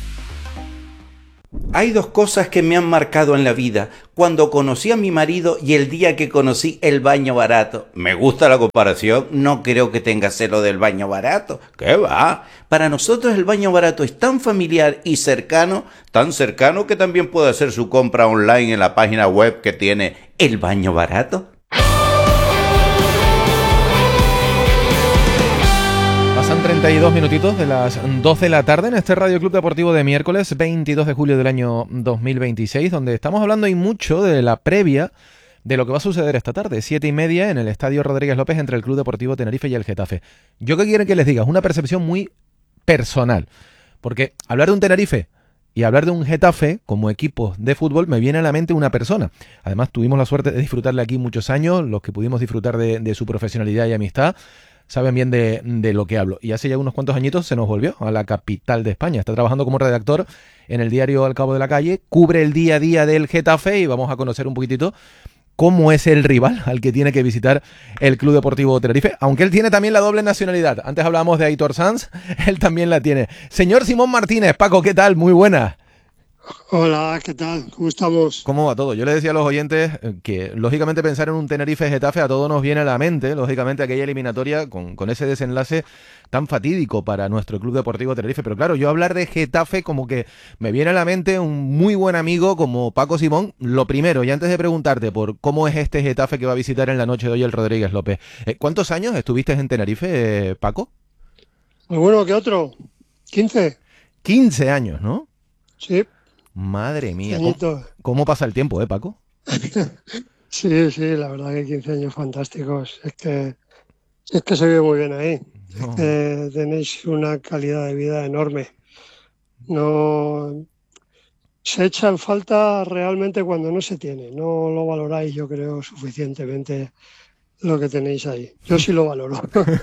Hay dos cosas que me han marcado en la vida: cuando conocí a mi marido y el día que conocí el baño barato. Me gusta la comparación, no creo que tenga celo del baño barato. ¿Qué va? Para nosotros el baño barato es tan familiar y cercano, tan cercano que también puede hacer su compra online en la página web que tiene el baño barato. Pasan treinta y dos minutitos de las doce de la tarde en este Radio Club Deportivo de miércoles veintidós de julio del año dos mil veintiséis, donde estamos hablando y mucho de la previa de lo que va a suceder esta tarde, siete y media en el Estadio Rodríguez López entre el Club Deportivo Tenerife y el Getafe. Yo qué quieren que les diga, es una percepción muy personal, porque hablar de un Tenerife y hablar de un Getafe como equipo de fútbol me viene a la mente una persona. Además tuvimos la suerte de disfrutarle aquí muchos años, los que pudimos disfrutar de, de su profesionalidad y amistad saben bien de, de lo que hablo. Y hace ya unos cuantos añitos se nos volvió a la capital de España. Está trabajando como redactor en el diario Al Cabo de la Calle, cubre el día a día del Getafe y vamos a conocer un poquitito cómo es el rival al que tiene que visitar el Club Deportivo Tenerife, aunque él tiene también la doble nacionalidad. Antes hablábamos de Aitor Sanz, él también la tiene. Señor Simón Martínez, Paco, ¿qué tal? Muy buenas. Hola, ¿qué tal? ¿Cómo estamos? ¿Cómo va todo? Yo le decía a los oyentes que, lógicamente, pensar en un Tenerife-Getafe a todos nos viene a la mente, lógicamente, aquella eliminatoria con, con ese desenlace tan fatídico para nuestro Club Deportivo Tenerife. Pero claro, yo hablar de Getafe como que me viene a la mente un muy buen amigo como Paco Simón. Lo primero, y antes de preguntarte por cómo es este Getafe que va a visitar en la noche de hoy el Rodríguez López, ¿cuántos años estuviste en Tenerife, Paco? ¿Alguno que otro? quince. quince años, ¿no? Sí. Madre mía, ¿cómo, ¿cómo pasa el tiempo, eh, Paco? Sí, sí, la verdad que quince años fantásticos. Es que, es que se vive muy bien ahí. No. Es que tenéis una calidad de vida enorme. No se echa en falta realmente cuando no se tiene. No lo valoráis, yo creo, suficientemente lo que tenéis ahí. Yo sí lo valoro.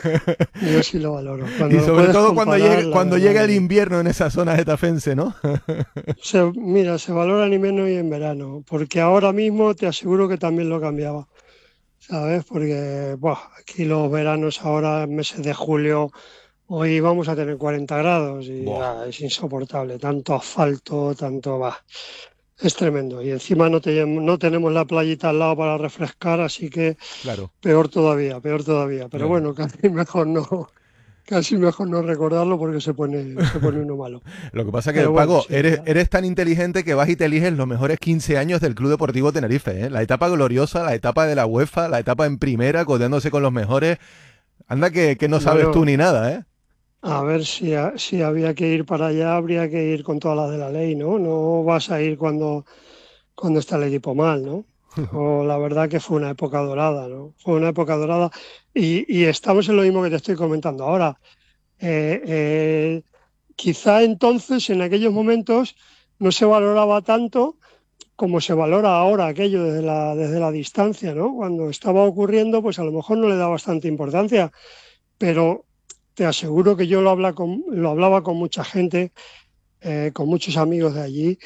Yo sí lo valoro. Cuando y sobre todo cuando llega, cuando llega el invierno en esa zona getafense, ¿no? se, mira, se valora en invierno y en verano, porque ahora mismo te aseguro que también lo cambiaba, ¿sabes? Porque buah, aquí los veranos ahora, meses de julio, hoy vamos a tener cuarenta grados y ah, es insoportable. Tanto asfalto, tanto... Bah. Es tremendo. Y encima no, te, no tenemos la playita al lado para refrescar, así que claro. peor todavía, peor todavía. Pero claro. bueno, casi mejor no casi mejor no recordarlo porque se pone, se pone uno malo. Lo que pasa es que, Pero Paco, bueno, sí, eres, eres tan inteligente que vas y te eliges los mejores quince años del Club Deportivo Tenerife, ¿eh? La etapa gloriosa, la etapa de la UEFA, la etapa en primera, codeándose con los mejores. Anda que, que no sabes bueno, tú ni nada, ¿eh? A ver, si, si había que ir para allá, habría que ir con todas las de la ley, ¿no? No vas a ir cuando, cuando está el equipo mal, ¿no? O la verdad que fue una época dorada, ¿no? Fue una época dorada y, y estamos en lo mismo que te estoy comentando ahora. Eh, eh, quizá entonces, en aquellos momentos, no se valoraba tanto como se valora ahora aquello desde la, desde la distancia, ¿no? Cuando estaba ocurriendo, pues a lo mejor no le da bastante importancia, pero te aseguro que yo lo, habla con, lo hablaba con mucha gente, eh, con muchos amigos de allí,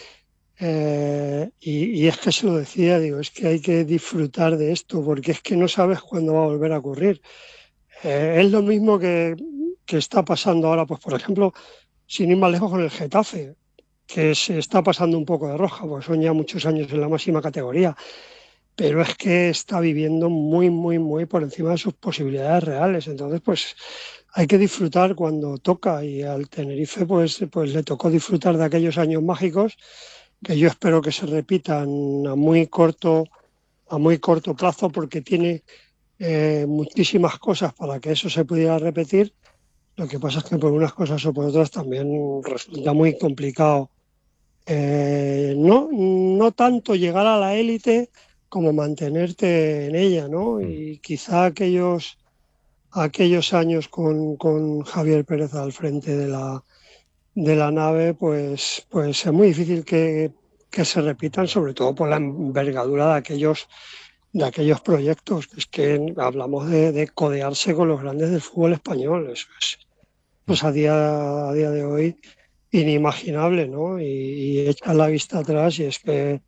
eh, y, y es que se lo decía, digo, es que hay que disfrutar de esto, porque es que no sabes cuándo va a volver a ocurrir. Eh, es lo mismo que, que está pasando ahora, pues por ejemplo, sin ir más lejos con el Getafe, que se está pasando un poco de roja, porque son ya muchos años en la máxima categoría, pero es que está viviendo muy, muy, muy por encima de sus posibilidades reales. Entonces, pues hay que disfrutar cuando toca, y al Tenerife pues, pues le tocó disfrutar de aquellos años mágicos que yo espero que se repitan a muy corto, a muy corto plazo, porque tiene eh, muchísimas cosas para que eso se pudiera repetir. Lo que pasa es que por unas cosas o por otras también resulta muy complicado. Eh, no, no tanto llegar a la élite, como mantenerte en ella, ¿no? Y quizá aquellos, aquellos años con, con Javier Pérez al frente de la, de la nave, pues, pues es muy difícil que, que se repitan, sobre todo por la envergadura de aquellos, de aquellos proyectos. Es que hablamos de, de codearse con los grandes del fútbol español. Eso es, pues a día, a día de hoy, inimaginable, ¿no? Y, y echar la vista atrás y es que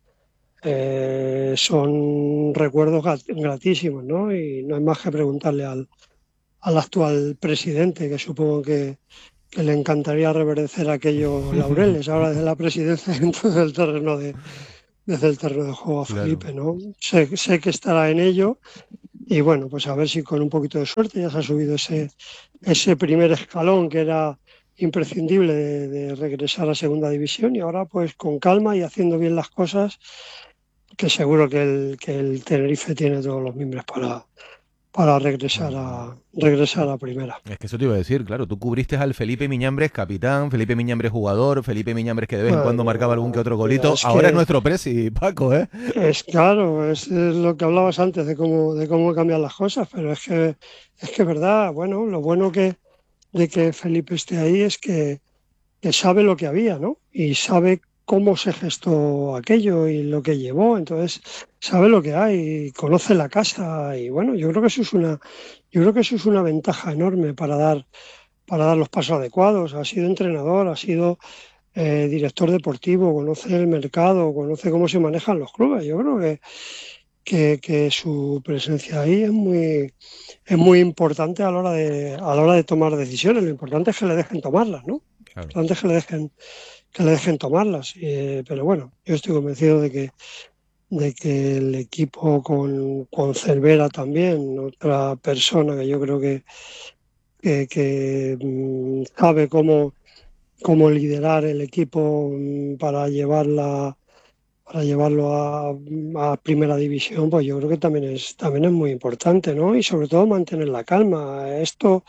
Eh, son recuerdos gratísimos, ¿no? Y no hay más que preguntarle al, al actual presidente, que supongo que, que le encantaría reverdecer aquellos laureles ahora desde la presidencia dentro del terreno de, desde el terreno de juego a Felipe, ¿no? Sé, sé que estará en ello y bueno, pues a ver si con un poquito de suerte ya se ha subido ese, ese primer escalón que era imprescindible de, de regresar a segunda división y ahora pues con calma y haciendo bien las cosas, que seguro que el, que el Tenerife tiene todos los mimbres para, para regresar a regresar a primera. Es que eso te iba a decir, claro, tú cubriste al Felipe Miñambres capitán, Felipe Miñambres jugador, Felipe Miñambres que de vez en bueno, cuando marcaba algún que otro golito, es ahora que es nuestro presi, Paco, ¿eh? Es claro, es lo que hablabas antes de cómo de cómo cambian las cosas, pero es que es que es verdad, bueno, lo bueno que de que Felipe esté ahí es que, que sabe lo que había, ¿no? Y sabe cómo se gestó aquello y lo que llevó, entonces sabe lo que hay, conoce la casa y bueno, yo creo que eso es una, yo creo que eso es una ventaja enorme para dar, para dar los pasos adecuados. Ha sido entrenador, ha sido eh, director deportivo, conoce el mercado, conoce cómo se manejan los clubes. Yo creo que, que, que su presencia ahí es muy, es muy importante a la hora de, a la hora de tomar decisiones. Lo importante es que le dejen tomarlas, ¿no? Lo importante es que le dejen que le dejen tomarlas, eh, pero bueno, yo estoy convencido de que de que el equipo con, con Cervera también, otra persona que yo creo que que, que mm, sabe cómo cómo liderar el equipo mm, para llevarla para llevarlo a, a primera división, pues yo creo que también es también es muy importante, ¿no? Y sobre todo mantener la calma. Esto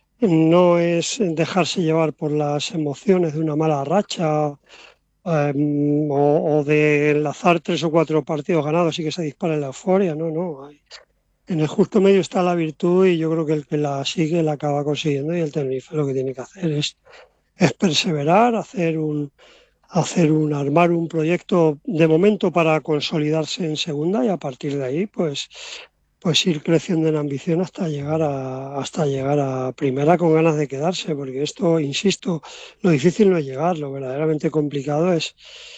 no es dejarse llevar por las emociones de una mala racha eh, o, o de enlazar tres o cuatro partidos ganados y que se dispare la euforia, no, no. Hay, en el justo medio está la virtud y yo creo que el que la sigue la acaba consiguiendo y el Tenerife lo que tiene que hacer es, es perseverar, hacer un, hacer un, armar un proyecto de momento para consolidarse en segunda y a partir de ahí pues pues ir creciendo en ambición hasta llegar a hasta llegar a primera con ganas de quedarse, porque esto, insisto, lo difícil no es llegar, lo verdaderamente complicado es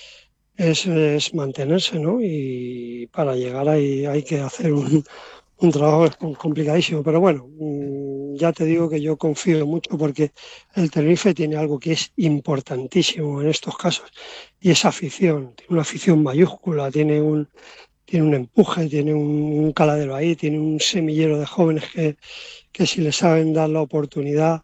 es, es mantenerse, ¿no? Y para llegar ahí hay que hacer un, un trabajo complicadísimo, pero bueno, ya te digo que yo confío mucho porque el Tenerife tiene algo que es importantísimo en estos casos y es afición, tiene una afición mayúscula, tiene un tiene un empuje, tiene un caladero ahí, tiene un semillero de jóvenes que, que si le saben dar la oportunidad,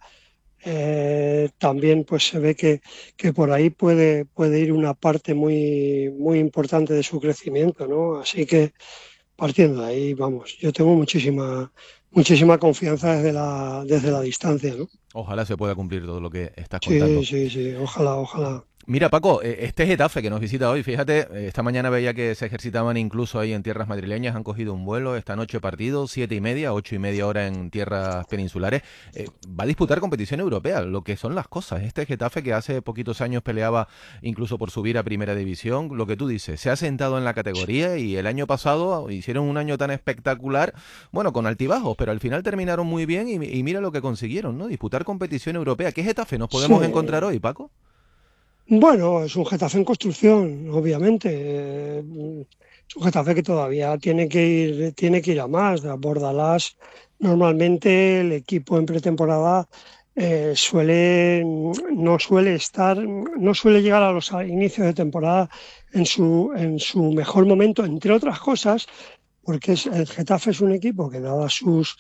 eh, también pues se ve que, que por ahí puede, puede ir una parte muy, muy importante de su crecimiento, ¿no? Así que partiendo de ahí, vamos, yo tengo muchísima, muchísima confianza desde la, desde la distancia, ¿no? Ojalá se pueda cumplir todo lo que estás contando. Sí, sí, sí, ojalá, ojalá. Mira, Paco, este Getafe que nos visita hoy, fíjate, esta mañana veía que se ejercitaban incluso ahí en tierras madrileñas, han cogido un vuelo, esta noche partido, siete y media, ocho y media hora en tierras peninsulares, eh, va a disputar competición europea, lo que son las cosas. Este Getafe que hace poquitos años peleaba incluso por subir a primera división, lo que tú dices, se ha sentado en la categoría y el año pasado hicieron un año tan espectacular, bueno, con altibajos, pero al final terminaron muy bien y, y mira lo que consiguieron, ¿no? Disputar competición europea. ¿Qué Getafe nos podemos sí. encontrar hoy, Paco? Bueno, es un Getafe en construcción, obviamente. Es un Getafe que todavía tiene que ir, tiene que ir a más. A Bordalás, normalmente el equipo en pretemporada eh, suele, no suele estar, no suele llegar a los inicios de temporada en su, en su mejor momento, entre otras cosas, porque es, el Getafe es un equipo que, dadas sus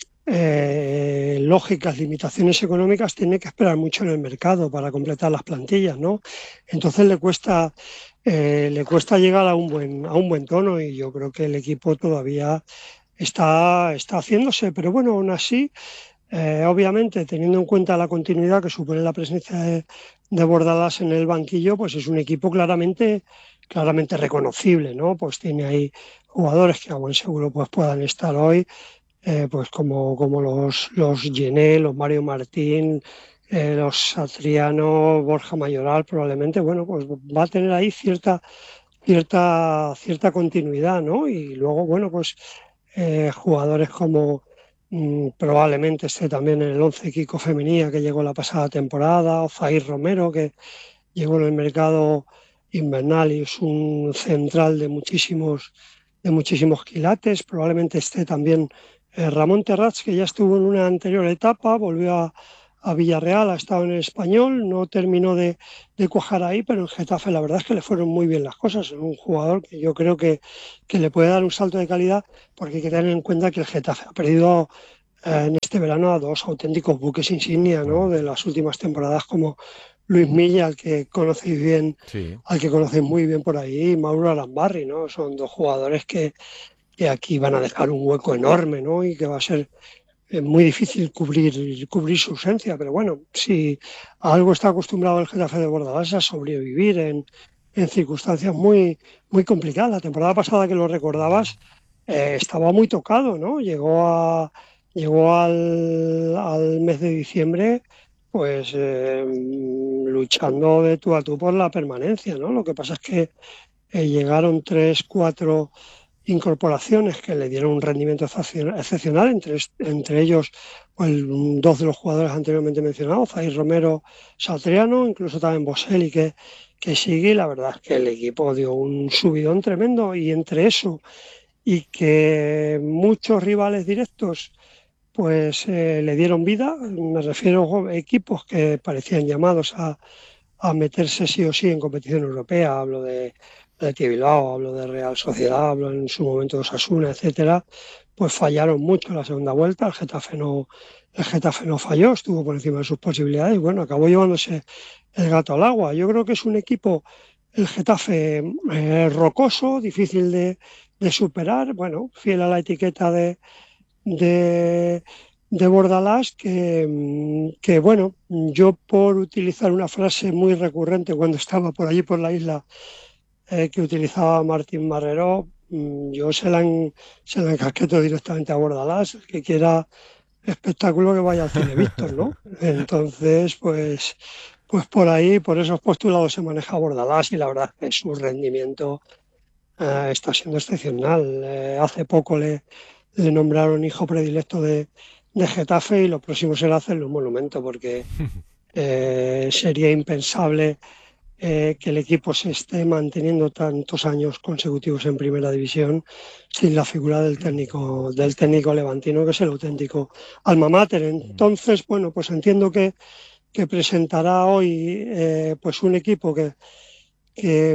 Eh, lógicas limitaciones económicas, tiene que esperar mucho en el mercado para completar las plantillas, ¿no? Entonces le cuesta eh, le cuesta llegar a un buen a un buen tono y yo creo que el equipo todavía está está haciéndose, pero bueno, aún así eh, obviamente teniendo en cuenta la continuidad que supone la presencia de, de Bordalás en el banquillo, pues es un equipo claramente claramente reconocible, ¿no? Pues tiene ahí jugadores que a buen seguro pues puedan estar hoy, eh, pues como, como los, los Gené, los Mario Martín, eh, los Satriano, Borja Mayoral, probablemente, bueno, pues va a tener ahí cierta, cierta, cierta continuidad, ¿no? Y luego, bueno, pues eh, jugadores como mm, probablemente esté también en el once Kiko Femenía, que llegó la pasada temporada, o Zair Romero, que llegó en el mercado invernal y es un central de muchísimos, de muchísimos quilates. Probablemente esté también eh, Ramón Terrats, que ya estuvo en una anterior etapa, volvió a, a Villarreal, ha estado en el Español, no terminó de, de cuajar ahí, pero en Getafe la verdad es que le fueron muy bien las cosas. Es un jugador que yo creo que, que le puede dar un salto de calidad, porque hay que tener en cuenta que el Getafe ha perdido eh, en este verano a dos auténticos buques insignia, ¿no?, de las últimas temporadas, como Luis Milla, al que conocéis bien, sí. al que conocéis muy bien por ahí, y Mauro Arambarri, ¿no? Son dos jugadores que, que aquí van a dejar un hueco enorme, ¿no? Y que va a ser eh, muy difícil cubrir, cubrir su ausencia. Pero bueno, si a algo está acostumbrado el Getafe de Bordalás, a sobrevivir en, en circunstancias muy, muy complicadas. La temporada pasada, que lo recordabas, eh, estaba muy tocado, ¿no? Llegó a llegó al, al mes de diciembre pues eh, luchando de tú a tú por la permanencia, ¿no? Lo que pasa es que eh, llegaron tres, cuatro incorporaciones que le dieron un rendimiento excepcional, entre, entre ellos pues, dos de los jugadores anteriormente mencionados, Zair Romero, Satriano, incluso también Boselli, que, que sigue, y la verdad es que el equipo dio un subidón tremendo, y entre eso y que muchos rivales directos pues eh, le dieron vida, me refiero a equipos que parecían llamados a, a meterse sí o sí en competición europea, hablo de de Bilbao, hablo de Real Sociedad, hablo en su momento de Osasuna, etcétera, pues fallaron mucho en la segunda vuelta. El Getafe no, el Getafe no falló, estuvo por encima de sus posibilidades y bueno, acabó llevándose el gato al agua. Yo creo que es un equipo, el Getafe, eh, rocoso, difícil de, de superar, bueno, fiel a la etiqueta de de, de Bordalás, que, que bueno, yo por utilizar una frase muy recurrente cuando estaba por allí por la isla, eh, que utilizaba Martín Marrero, yo se la, en, se la encasqueto directamente a Bordalás. El que quiera espectáculo que vaya al cine Víctor, ¿no? Entonces, pues, pues por ahí, por esos postulados se maneja Bordalás, y la verdad es que su rendimiento eh, está siendo excepcional. Eh, hace poco le le nombraron hijo predilecto de, de Getafe, y lo próximo será hacerle un monumento, porque eh, sería impensable eh, que el equipo se esté manteniendo tantos años consecutivos en primera división sin la figura del técnico del técnico levantino, que es el auténtico alma mater. Entonces, bueno, pues entiendo que, que presentará hoy eh, pues un equipo que que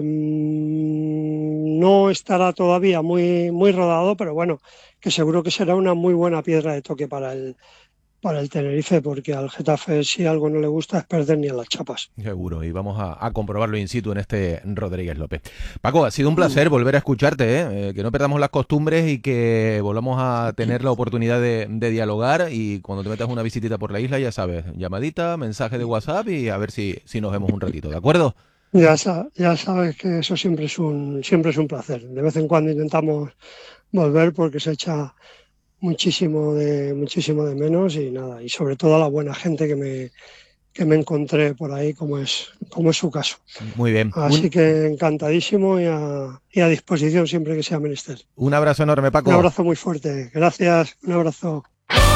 mmm, no estará todavía muy, muy rodado, pero bueno, que seguro que será una muy buena piedra de toque para el, para el Tenerife, porque al Getafe, si algo no le gusta, es perder ni a las chapas. Seguro, y vamos a, a comprobarlo in situ en este Rodríguez López. Paco, ha sido un placer volver a escucharte, ¿eh? Eh, que no perdamos las costumbres y que volvamos a tener la oportunidad de, de dialogar, y cuando te metas una visitita por la isla, ya sabes, llamadita, mensaje de WhatsApp, y a ver si, si nos vemos un ratito, ¿de acuerdo? Ya, ya sabes que eso siempre es un siempre es un placer. De vez en cuando intentamos volver porque se echa muchísimo de muchísimo de menos, y nada, y sobre todo a la buena gente que me que me encontré por ahí, como es como es su caso. Muy bien. Así un... que encantadísimo y a, y a disposición siempre que sea menester. Un abrazo enorme, Paco. Un abrazo muy fuerte. Gracias. Un abrazo.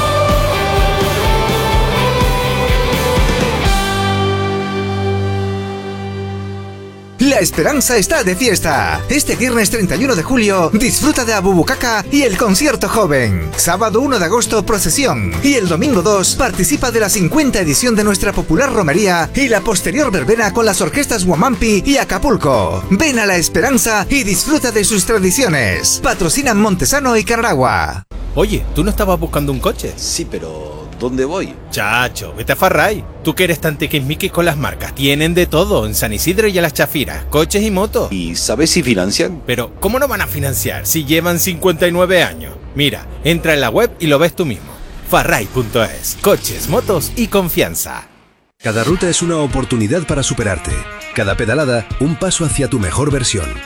La esperanza está de fiesta. Este viernes treinta y uno de julio disfruta de Abubucaca y el concierto joven. Sábado uno de agosto, procesión. Y el domingo dos participa de la cincuenta edición de nuestra popular romería y la posterior verbena con las orquestas Huamampi y Acapulco. Ven a La Esperanza y disfruta de sus tradiciones. Patrocinan Montesano y Carragua. Oye, ¿tú no estabas buscando un coche? Sí, pero ¿dónde voy? Chacho, vete a Farray. Tú que eres tan tiquismiquis con las marcas. Tienen de todo en San Isidro y a las Chafiras, coches y motos. ¿Y sabes si financian? Pero, ¿cómo no van a financiar si llevan cincuenta y nueve años? Mira, entra en la web y lo ves tú mismo. Farray punto es. Coches, motos y confianza. Cada ruta es una oportunidad para superarte. Cada pedalada, un paso hacia tu mejor versión.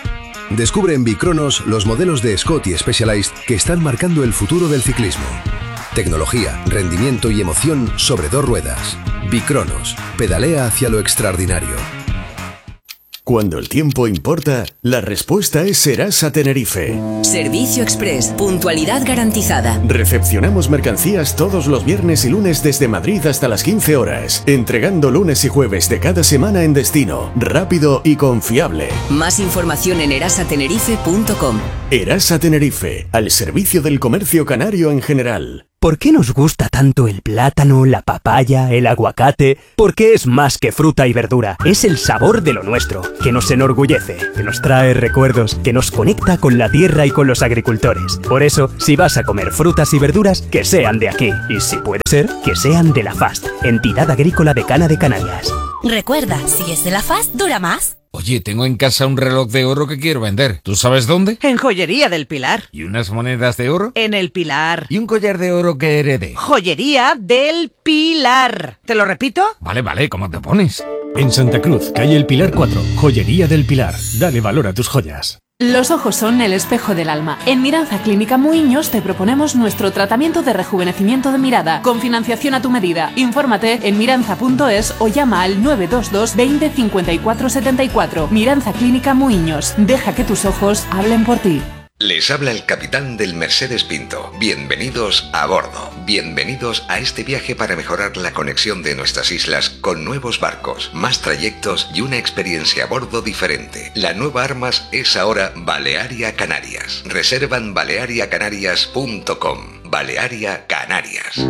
Descubre en Bicronos los modelos de Scott y Specialized que están marcando el futuro del ciclismo. Tecnología, rendimiento y emoción sobre dos ruedas. Bicronos. Pedalea hacia lo extraordinario. Cuando el tiempo importa, la respuesta es Serasa Tenerife. Servicio Express, puntualidad garantizada. Recepcionamos mercancías todos los viernes y lunes desde Madrid hasta las quince horas, entregando lunes y jueves de cada semana en destino, rápido y confiable. Más información en erasa tenerife punto com. Erasa Tenerife, al servicio del comercio canario en general. ¿Por qué nos gusta tanto el plátano, la papaya, el aguacate? Porque es más que fruta y verdura. Es el sabor de lo nuestro, que nos enorgullece, que nos trae recuerdos, que nos conecta con la tierra y con los agricultores. Por eso, si vas a comer frutas y verduras, que sean de aquí. Y si puede ser, que sean de la F A S T, Entidad Agrícola Decana de Canarias. Recuerda, si es de la F A S T, dura más. Oye, tengo en casa un reloj de oro que quiero vender. ¿Tú sabes dónde? En Joyería del Pilar. ¿Y unas monedas de oro? En el Pilar. ¿Y un collar de oro que heredé? Joyería del Pilar. ¿Te lo repito? Vale, vale, ¿cómo te pones? En Santa Cruz, calle El Pilar cuatro, Joyería del Pilar. Dale valor a tus joyas. Los ojos son el espejo del alma. En Miranza Clínica Muiños te proponemos nuestro tratamiento de rejuvenecimiento de mirada, con financiación a tu medida. Infórmate en miranza punto es o llama al nueve dos dos veinte cincuenta y cuatro setenta y cuatro. Miranza Clínica Muiños. Deja que tus ojos hablen por ti. Les habla el capitán del Mercedes Pinto. Bienvenidos a bordo. Bienvenidos a este viaje para mejorar la conexión de nuestras islas con nuevos barcos, más trayectos y una experiencia a bordo diferente. La nueva Armas es ahora Balearia Canarias. Reserva en balearia canarias punto com. Balearia Canarias.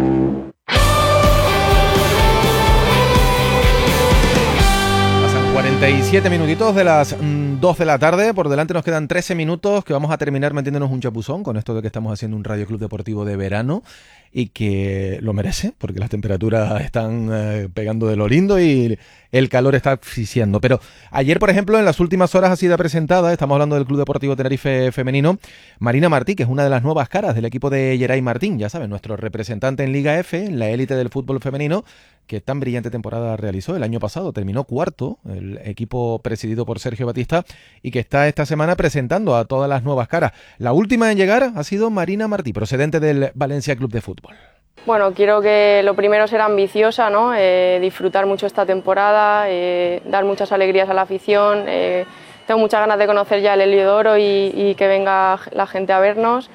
cuarenta y siete minutitos de las mm, dos de la tarde. Por delante nos quedan trece minutos que vamos a terminar metiéndonos un chapuzón con esto de que estamos haciendo un Radio Club Deportivo de verano y que lo merece porque las temperaturas están eh, pegando de lo lindo y el calor está asfixiando. Pero ayer, por ejemplo, en las últimas horas ha sido presentada, estamos hablando del Club Deportivo Tenerife Femenino, Marina Martí, que es una de las nuevas caras del equipo de Geray Martín, ya saben, nuestro representante en Liga F, en la élite del fútbol femenino, que tan brillante temporada realizó el año pasado. Terminó cuarto, el equipo presidido por Sergio Batista, y que está esta semana presentando a todas las nuevas caras. La última en llegar ha sido Marina Martí, procedente del Valencia Club de Fútbol. Bueno, quiero que lo primero es ser ambiciosa, ¿no? Eh, disfrutar mucho esta temporada, eh, dar muchas alegrías a la afición. Eh, tengo muchas ganas de conocer ya el Heliodoro y, y que venga la gente a vernos.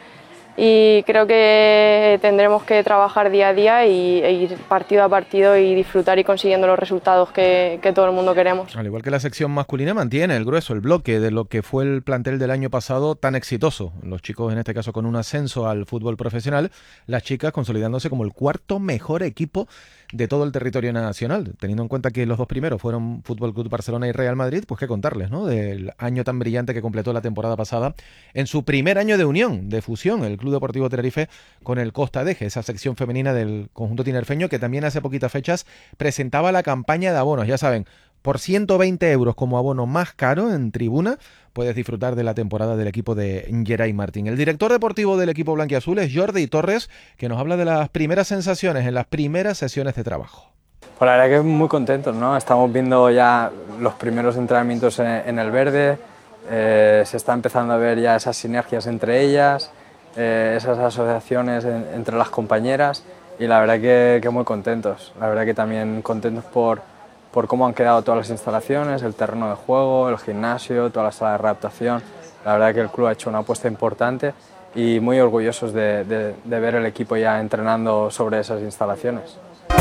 Y creo que tendremos que trabajar día a día y, e ir partido a partido y disfrutar y consiguiendo los resultados que, que todo el mundo queremos. Al igual que la sección masculina, mantiene el grueso, el bloque de lo que fue el plantel del año pasado tan exitoso. Los chicos, en este caso, con un ascenso al fútbol profesional, las chicas consolidándose como el cuarto mejor equipo de todo el territorio nacional, teniendo en cuenta que los dos primeros fueron Fútbol Club Barcelona y Real Madrid. Pues qué contarles, ¿no? Del año tan brillante que completó la temporada pasada en su primer año de unión, de fusión, el Club Deportivo Tenerife con el Costa Deje, esa sección femenina del conjunto tinerfeño que también hace poquitas fechas presentaba la campaña de abonos. Ya saben, por ciento veinte euros como abono más caro en tribuna puedes disfrutar de la temporada del equipo de Geray Martín. El director deportivo del equipo blanquiazul es Jordi Torres, que nos habla de las primeras sensaciones en las primeras sesiones de trabajo. Pues la verdad que muy contentos, ¿no? Estamos viendo ya los primeros entrenamientos en, en el verde, eh, se está empezando a ver ya esas sinergias entre ellas, eh, esas asociaciones en, entre las compañeras, y la verdad que, que muy contentos. La verdad que también contentos por, por cómo han quedado todas las instalaciones, el terreno de juego, el gimnasio, toda la sala de readaptación. La verdad que el club ha hecho una apuesta importante y muy orgullosos de, de, de ver el equipo ya entrenando sobre esas instalaciones.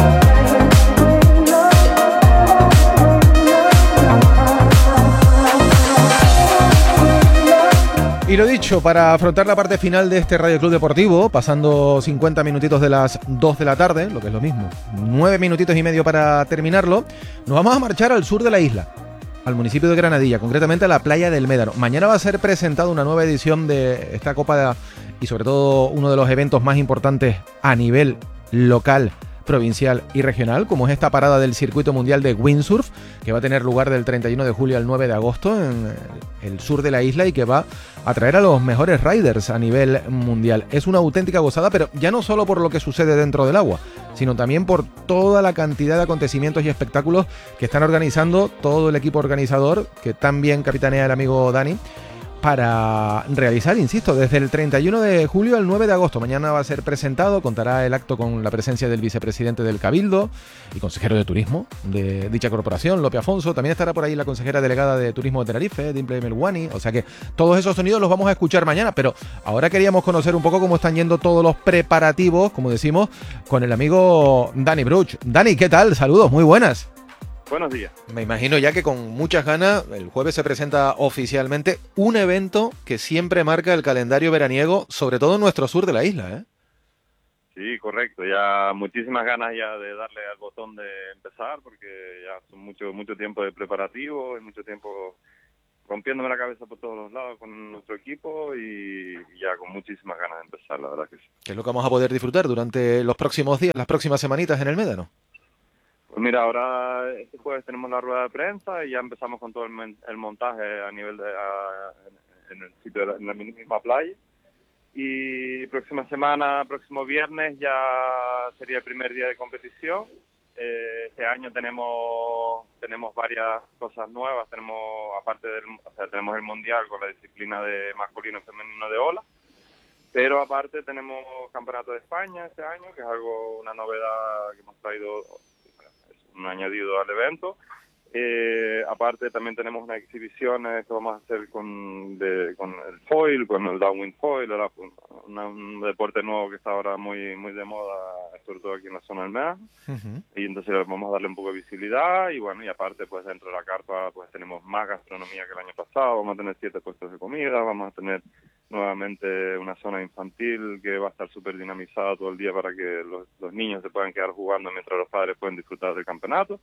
Y lo dicho, para afrontar la parte final de este Radio Club Deportivo, pasando cincuenta minutitos de las dos de la tarde, lo que es lo mismo, nueve minutitos y medio para terminarlo, nos vamos a marchar al sur de la isla, al municipio de Granadilla, concretamente a la playa del Médano. Mañana va a ser presentada una nueva edición de esta Copa de, y sobre todo uno de los eventos más importantes a nivel local, provincial y regional, como es esta parada del Circuito Mundial de Windsurf, que va a tener lugar del treinta y uno de julio al nueve de agosto en el sur de la isla y que va a traer a los mejores riders a nivel mundial. Es una auténtica gozada, pero ya no solo por lo que sucede dentro del agua, sino también por toda la cantidad de acontecimientos y espectáculos que están organizando todo el equipo organizador, que tan bien capitanea el amigo Dani, para realizar, insisto, desde el treinta y uno de julio al nueve de agosto. Mañana va a ser presentado, contará el acto con la presencia del vicepresidente del Cabildo y consejero de Turismo de dicha corporación, Lope Afonso. También estará por ahí la consejera delegada de Turismo de Tenerife, Dimple Melwani. O sea que todos esos sonidos los vamos a escuchar mañana, pero ahora queríamos conocer un poco cómo están yendo todos los preparativos, como decimos, con el amigo Dani Bruch. Dani, ¿qué tal? Saludos, muy buenas. Buenos días. Me imagino ya que con muchas ganas, el jueves se presenta oficialmente un evento que siempre marca el calendario veraniego, sobre todo en nuestro sur de la isla, ¿eh? Sí, correcto. Ya muchísimas ganas ya de darle al botón de empezar, porque ya son mucho mucho tiempo de preparativo y mucho tiempo rompiéndome la cabeza por todos los lados con nuestro equipo y ya con muchísimas ganas de empezar, la verdad que sí. ¿Qué es lo que vamos a poder disfrutar durante los próximos días, las próximas semanitas en el Médano? Pues mira, ahora este jueves tenemos la rueda de prensa y ya empezamos con todo el, men- el montaje a nivel de a, en el sitio, de la, en la misma playa. Y próxima semana, próximo viernes ya sería el primer día de competición. Eh, este año tenemos tenemos varias cosas nuevas. Tenemos aparte del, o sea, tenemos el mundial con la disciplina de masculino y femenino de ola. Pero aparte tenemos Campeonato de España este año, que es algo una novedad que hemos traído. Un añadido al evento. Eh, aparte también tenemos unas exhibiciones que vamos a hacer con de, con el foil, con el downwind foil, la, una, un deporte nuevo que está ahora muy muy de moda, sobre todo aquí en la zona del Médano. Uh-huh. Y entonces vamos a darle un poco de visibilidad y bueno, y aparte pues dentro de la carpa pues tenemos más gastronomía que el año pasado, vamos a tener siete puestos de comida, vamos a tener nuevamente una zona infantil que va a estar súper dinamizada todo el día para que los, los niños se puedan quedar jugando mientras los padres pueden disfrutar del campeonato.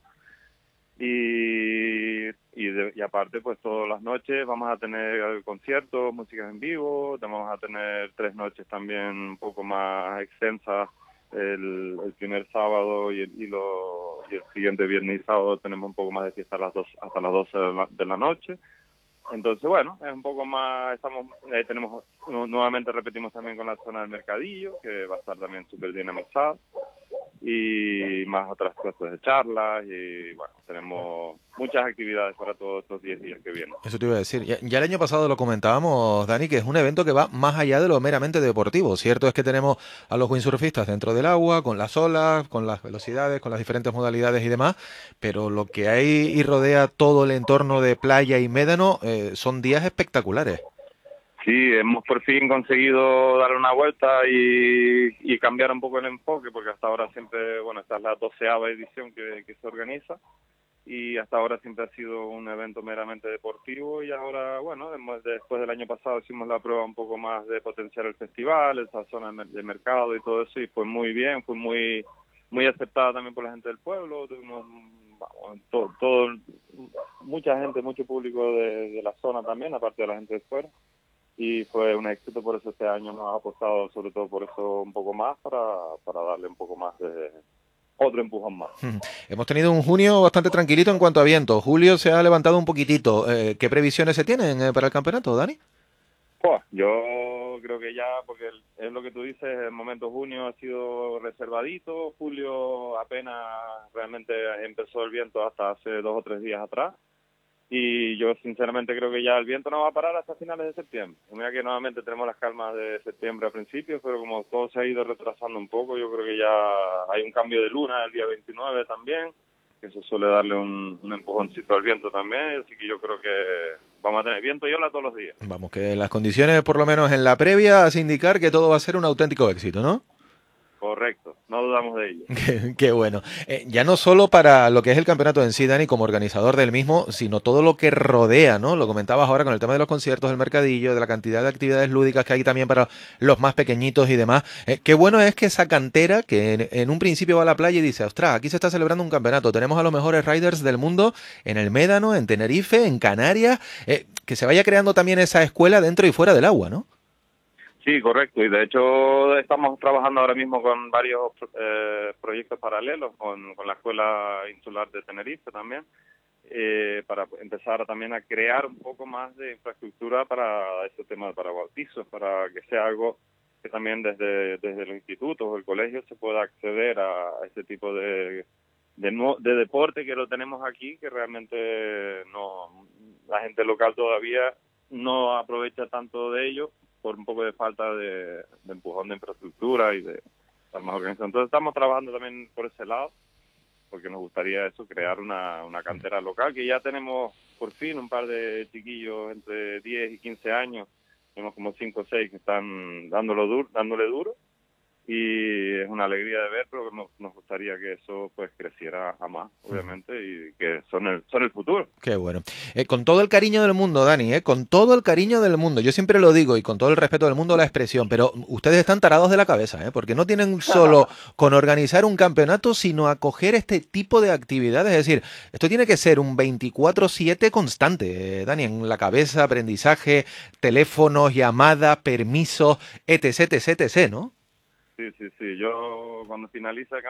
Y, y, de, y aparte, pues todas las noches vamos a tener conciertos, músicas en vivo, vamos a tener tres noches también un poco más extensas, el, el primer sábado y el, y, lo, y el siguiente viernes y sábado tenemos un poco más de fiesta a las dos, hasta las doce de la, de la noche. Entonces, bueno, es un poco más, estamos, eh, tenemos, nuevamente repetimos también con la zona del mercadillo, que va a estar también súper dinamizada, y más otras cosas de charlas, y bueno, tenemos muchas actividades para todos estos diez días que vienen. Eso te iba a decir, ya, ya el año pasado lo comentábamos, Dani, que es un evento que va más allá de lo meramente deportivo. Cierto es que tenemos a los windsurfistas dentro del agua, con las olas, con las velocidades, con las diferentes modalidades y demás, pero lo que hay y rodea todo el entorno de playa y médano eh, son días espectaculares. Sí, hemos por fin conseguido dar una vuelta y, y cambiar un poco el enfoque, porque hasta ahora siempre, bueno, esta es la doceava edición que, que se organiza, y hasta ahora siempre ha sido un evento meramente deportivo, y ahora, bueno, después del año pasado hicimos la prueba un poco más de potenciar el festival, esa zona de mercado y todo eso, y fue muy bien, fue muy muy aceptada también por la gente del pueblo, tuvimos vamos, todo, todo, mucha gente, mucho público de, de la zona también, aparte de la gente de fuera. Y fue un éxito, por eso este año hemos apostado sobre todo por eso un poco más, para, para darle un poco más de otro empujón más. Hemos tenido un junio bastante tranquilito en cuanto a viento. Julio se ha levantado un poquitito. Eh, ¿Qué previsiones se tienen eh, para el campeonato, Dani? Pues, yo creo que ya, porque es lo que tú dices, el momento junio ha sido reservadito, julio apenas realmente empezó el viento hasta hace dos o tres días atrás. Y yo sinceramente creo que ya el viento no va a parar hasta finales de septiembre. Mira que nuevamente tenemos las calmas de septiembre a principios, pero como todo se ha ido retrasando un poco, yo creo que ya hay un cambio de luna el día veintinueve también, que eso suele darle un, un empujoncito al viento también, así que yo creo que vamos a tener viento y ola todos los días. Vamos, que las condiciones, por lo menos en la previa, hace indicar que todo va a ser un auténtico éxito, ¿no? Correcto, no dudamos de ello. Qué, qué bueno. Eh, ya no solo para lo que es el campeonato en sí, Dani, como organizador del mismo, sino todo lo que rodea, ¿no? Lo comentabas ahora con el tema de los conciertos, el mercadillo, de la cantidad de actividades lúdicas que hay también para los más pequeñitos y demás. Eh, qué bueno es que esa cantera, que en, en un principio va a la playa y dice, ostras, aquí se está celebrando un campeonato, tenemos a los mejores riders del mundo en el Médano, en Tenerife, en Canarias, eh, que se vaya creando también esa escuela dentro y fuera del agua, ¿no? Sí, correcto. Y de hecho estamos trabajando ahora mismo con varios eh, proyectos paralelos, con, con la Escuela Insular de Tenerife también, eh, para empezar también a crear un poco más de infraestructura para este tema, para bautizos, para que sea algo que también desde, desde los institutos o el colegio se pueda acceder a, a este tipo de, de, no, de deporte que lo tenemos aquí, que realmente no la gente local todavía no aprovecha tanto de ello por un poco de falta de, de empujón de infraestructura y de estar más organizado. Entonces estamos trabajando también por ese lado, porque nos gustaría eso, crear una, una cantera local, que ya tenemos por fin un par de chiquillos entre diez y quince años, tenemos como cinco o seis que están dándolo duro, dándole duro, y es una alegría de ver, pero nos, nos gustaría que eso pues creciera a más, obviamente, y que son el, son el futuro. Qué bueno. Eh, con todo el cariño del mundo, Dani, eh, con todo el cariño del mundo, yo siempre lo digo y con todo el respeto del mundo la expresión, pero ustedes están tarados de la cabeza, eh, porque no tienen solo con organizar un campeonato, sino acoger este tipo de actividades. Es decir, esto tiene que ser un veinticuatro siete constante, eh, Dani, en la cabeza, aprendizaje, teléfonos, llamadas, permisos, etc, etc, etc, ¿no? Sí, sí, sí. Yo cuando finaliza el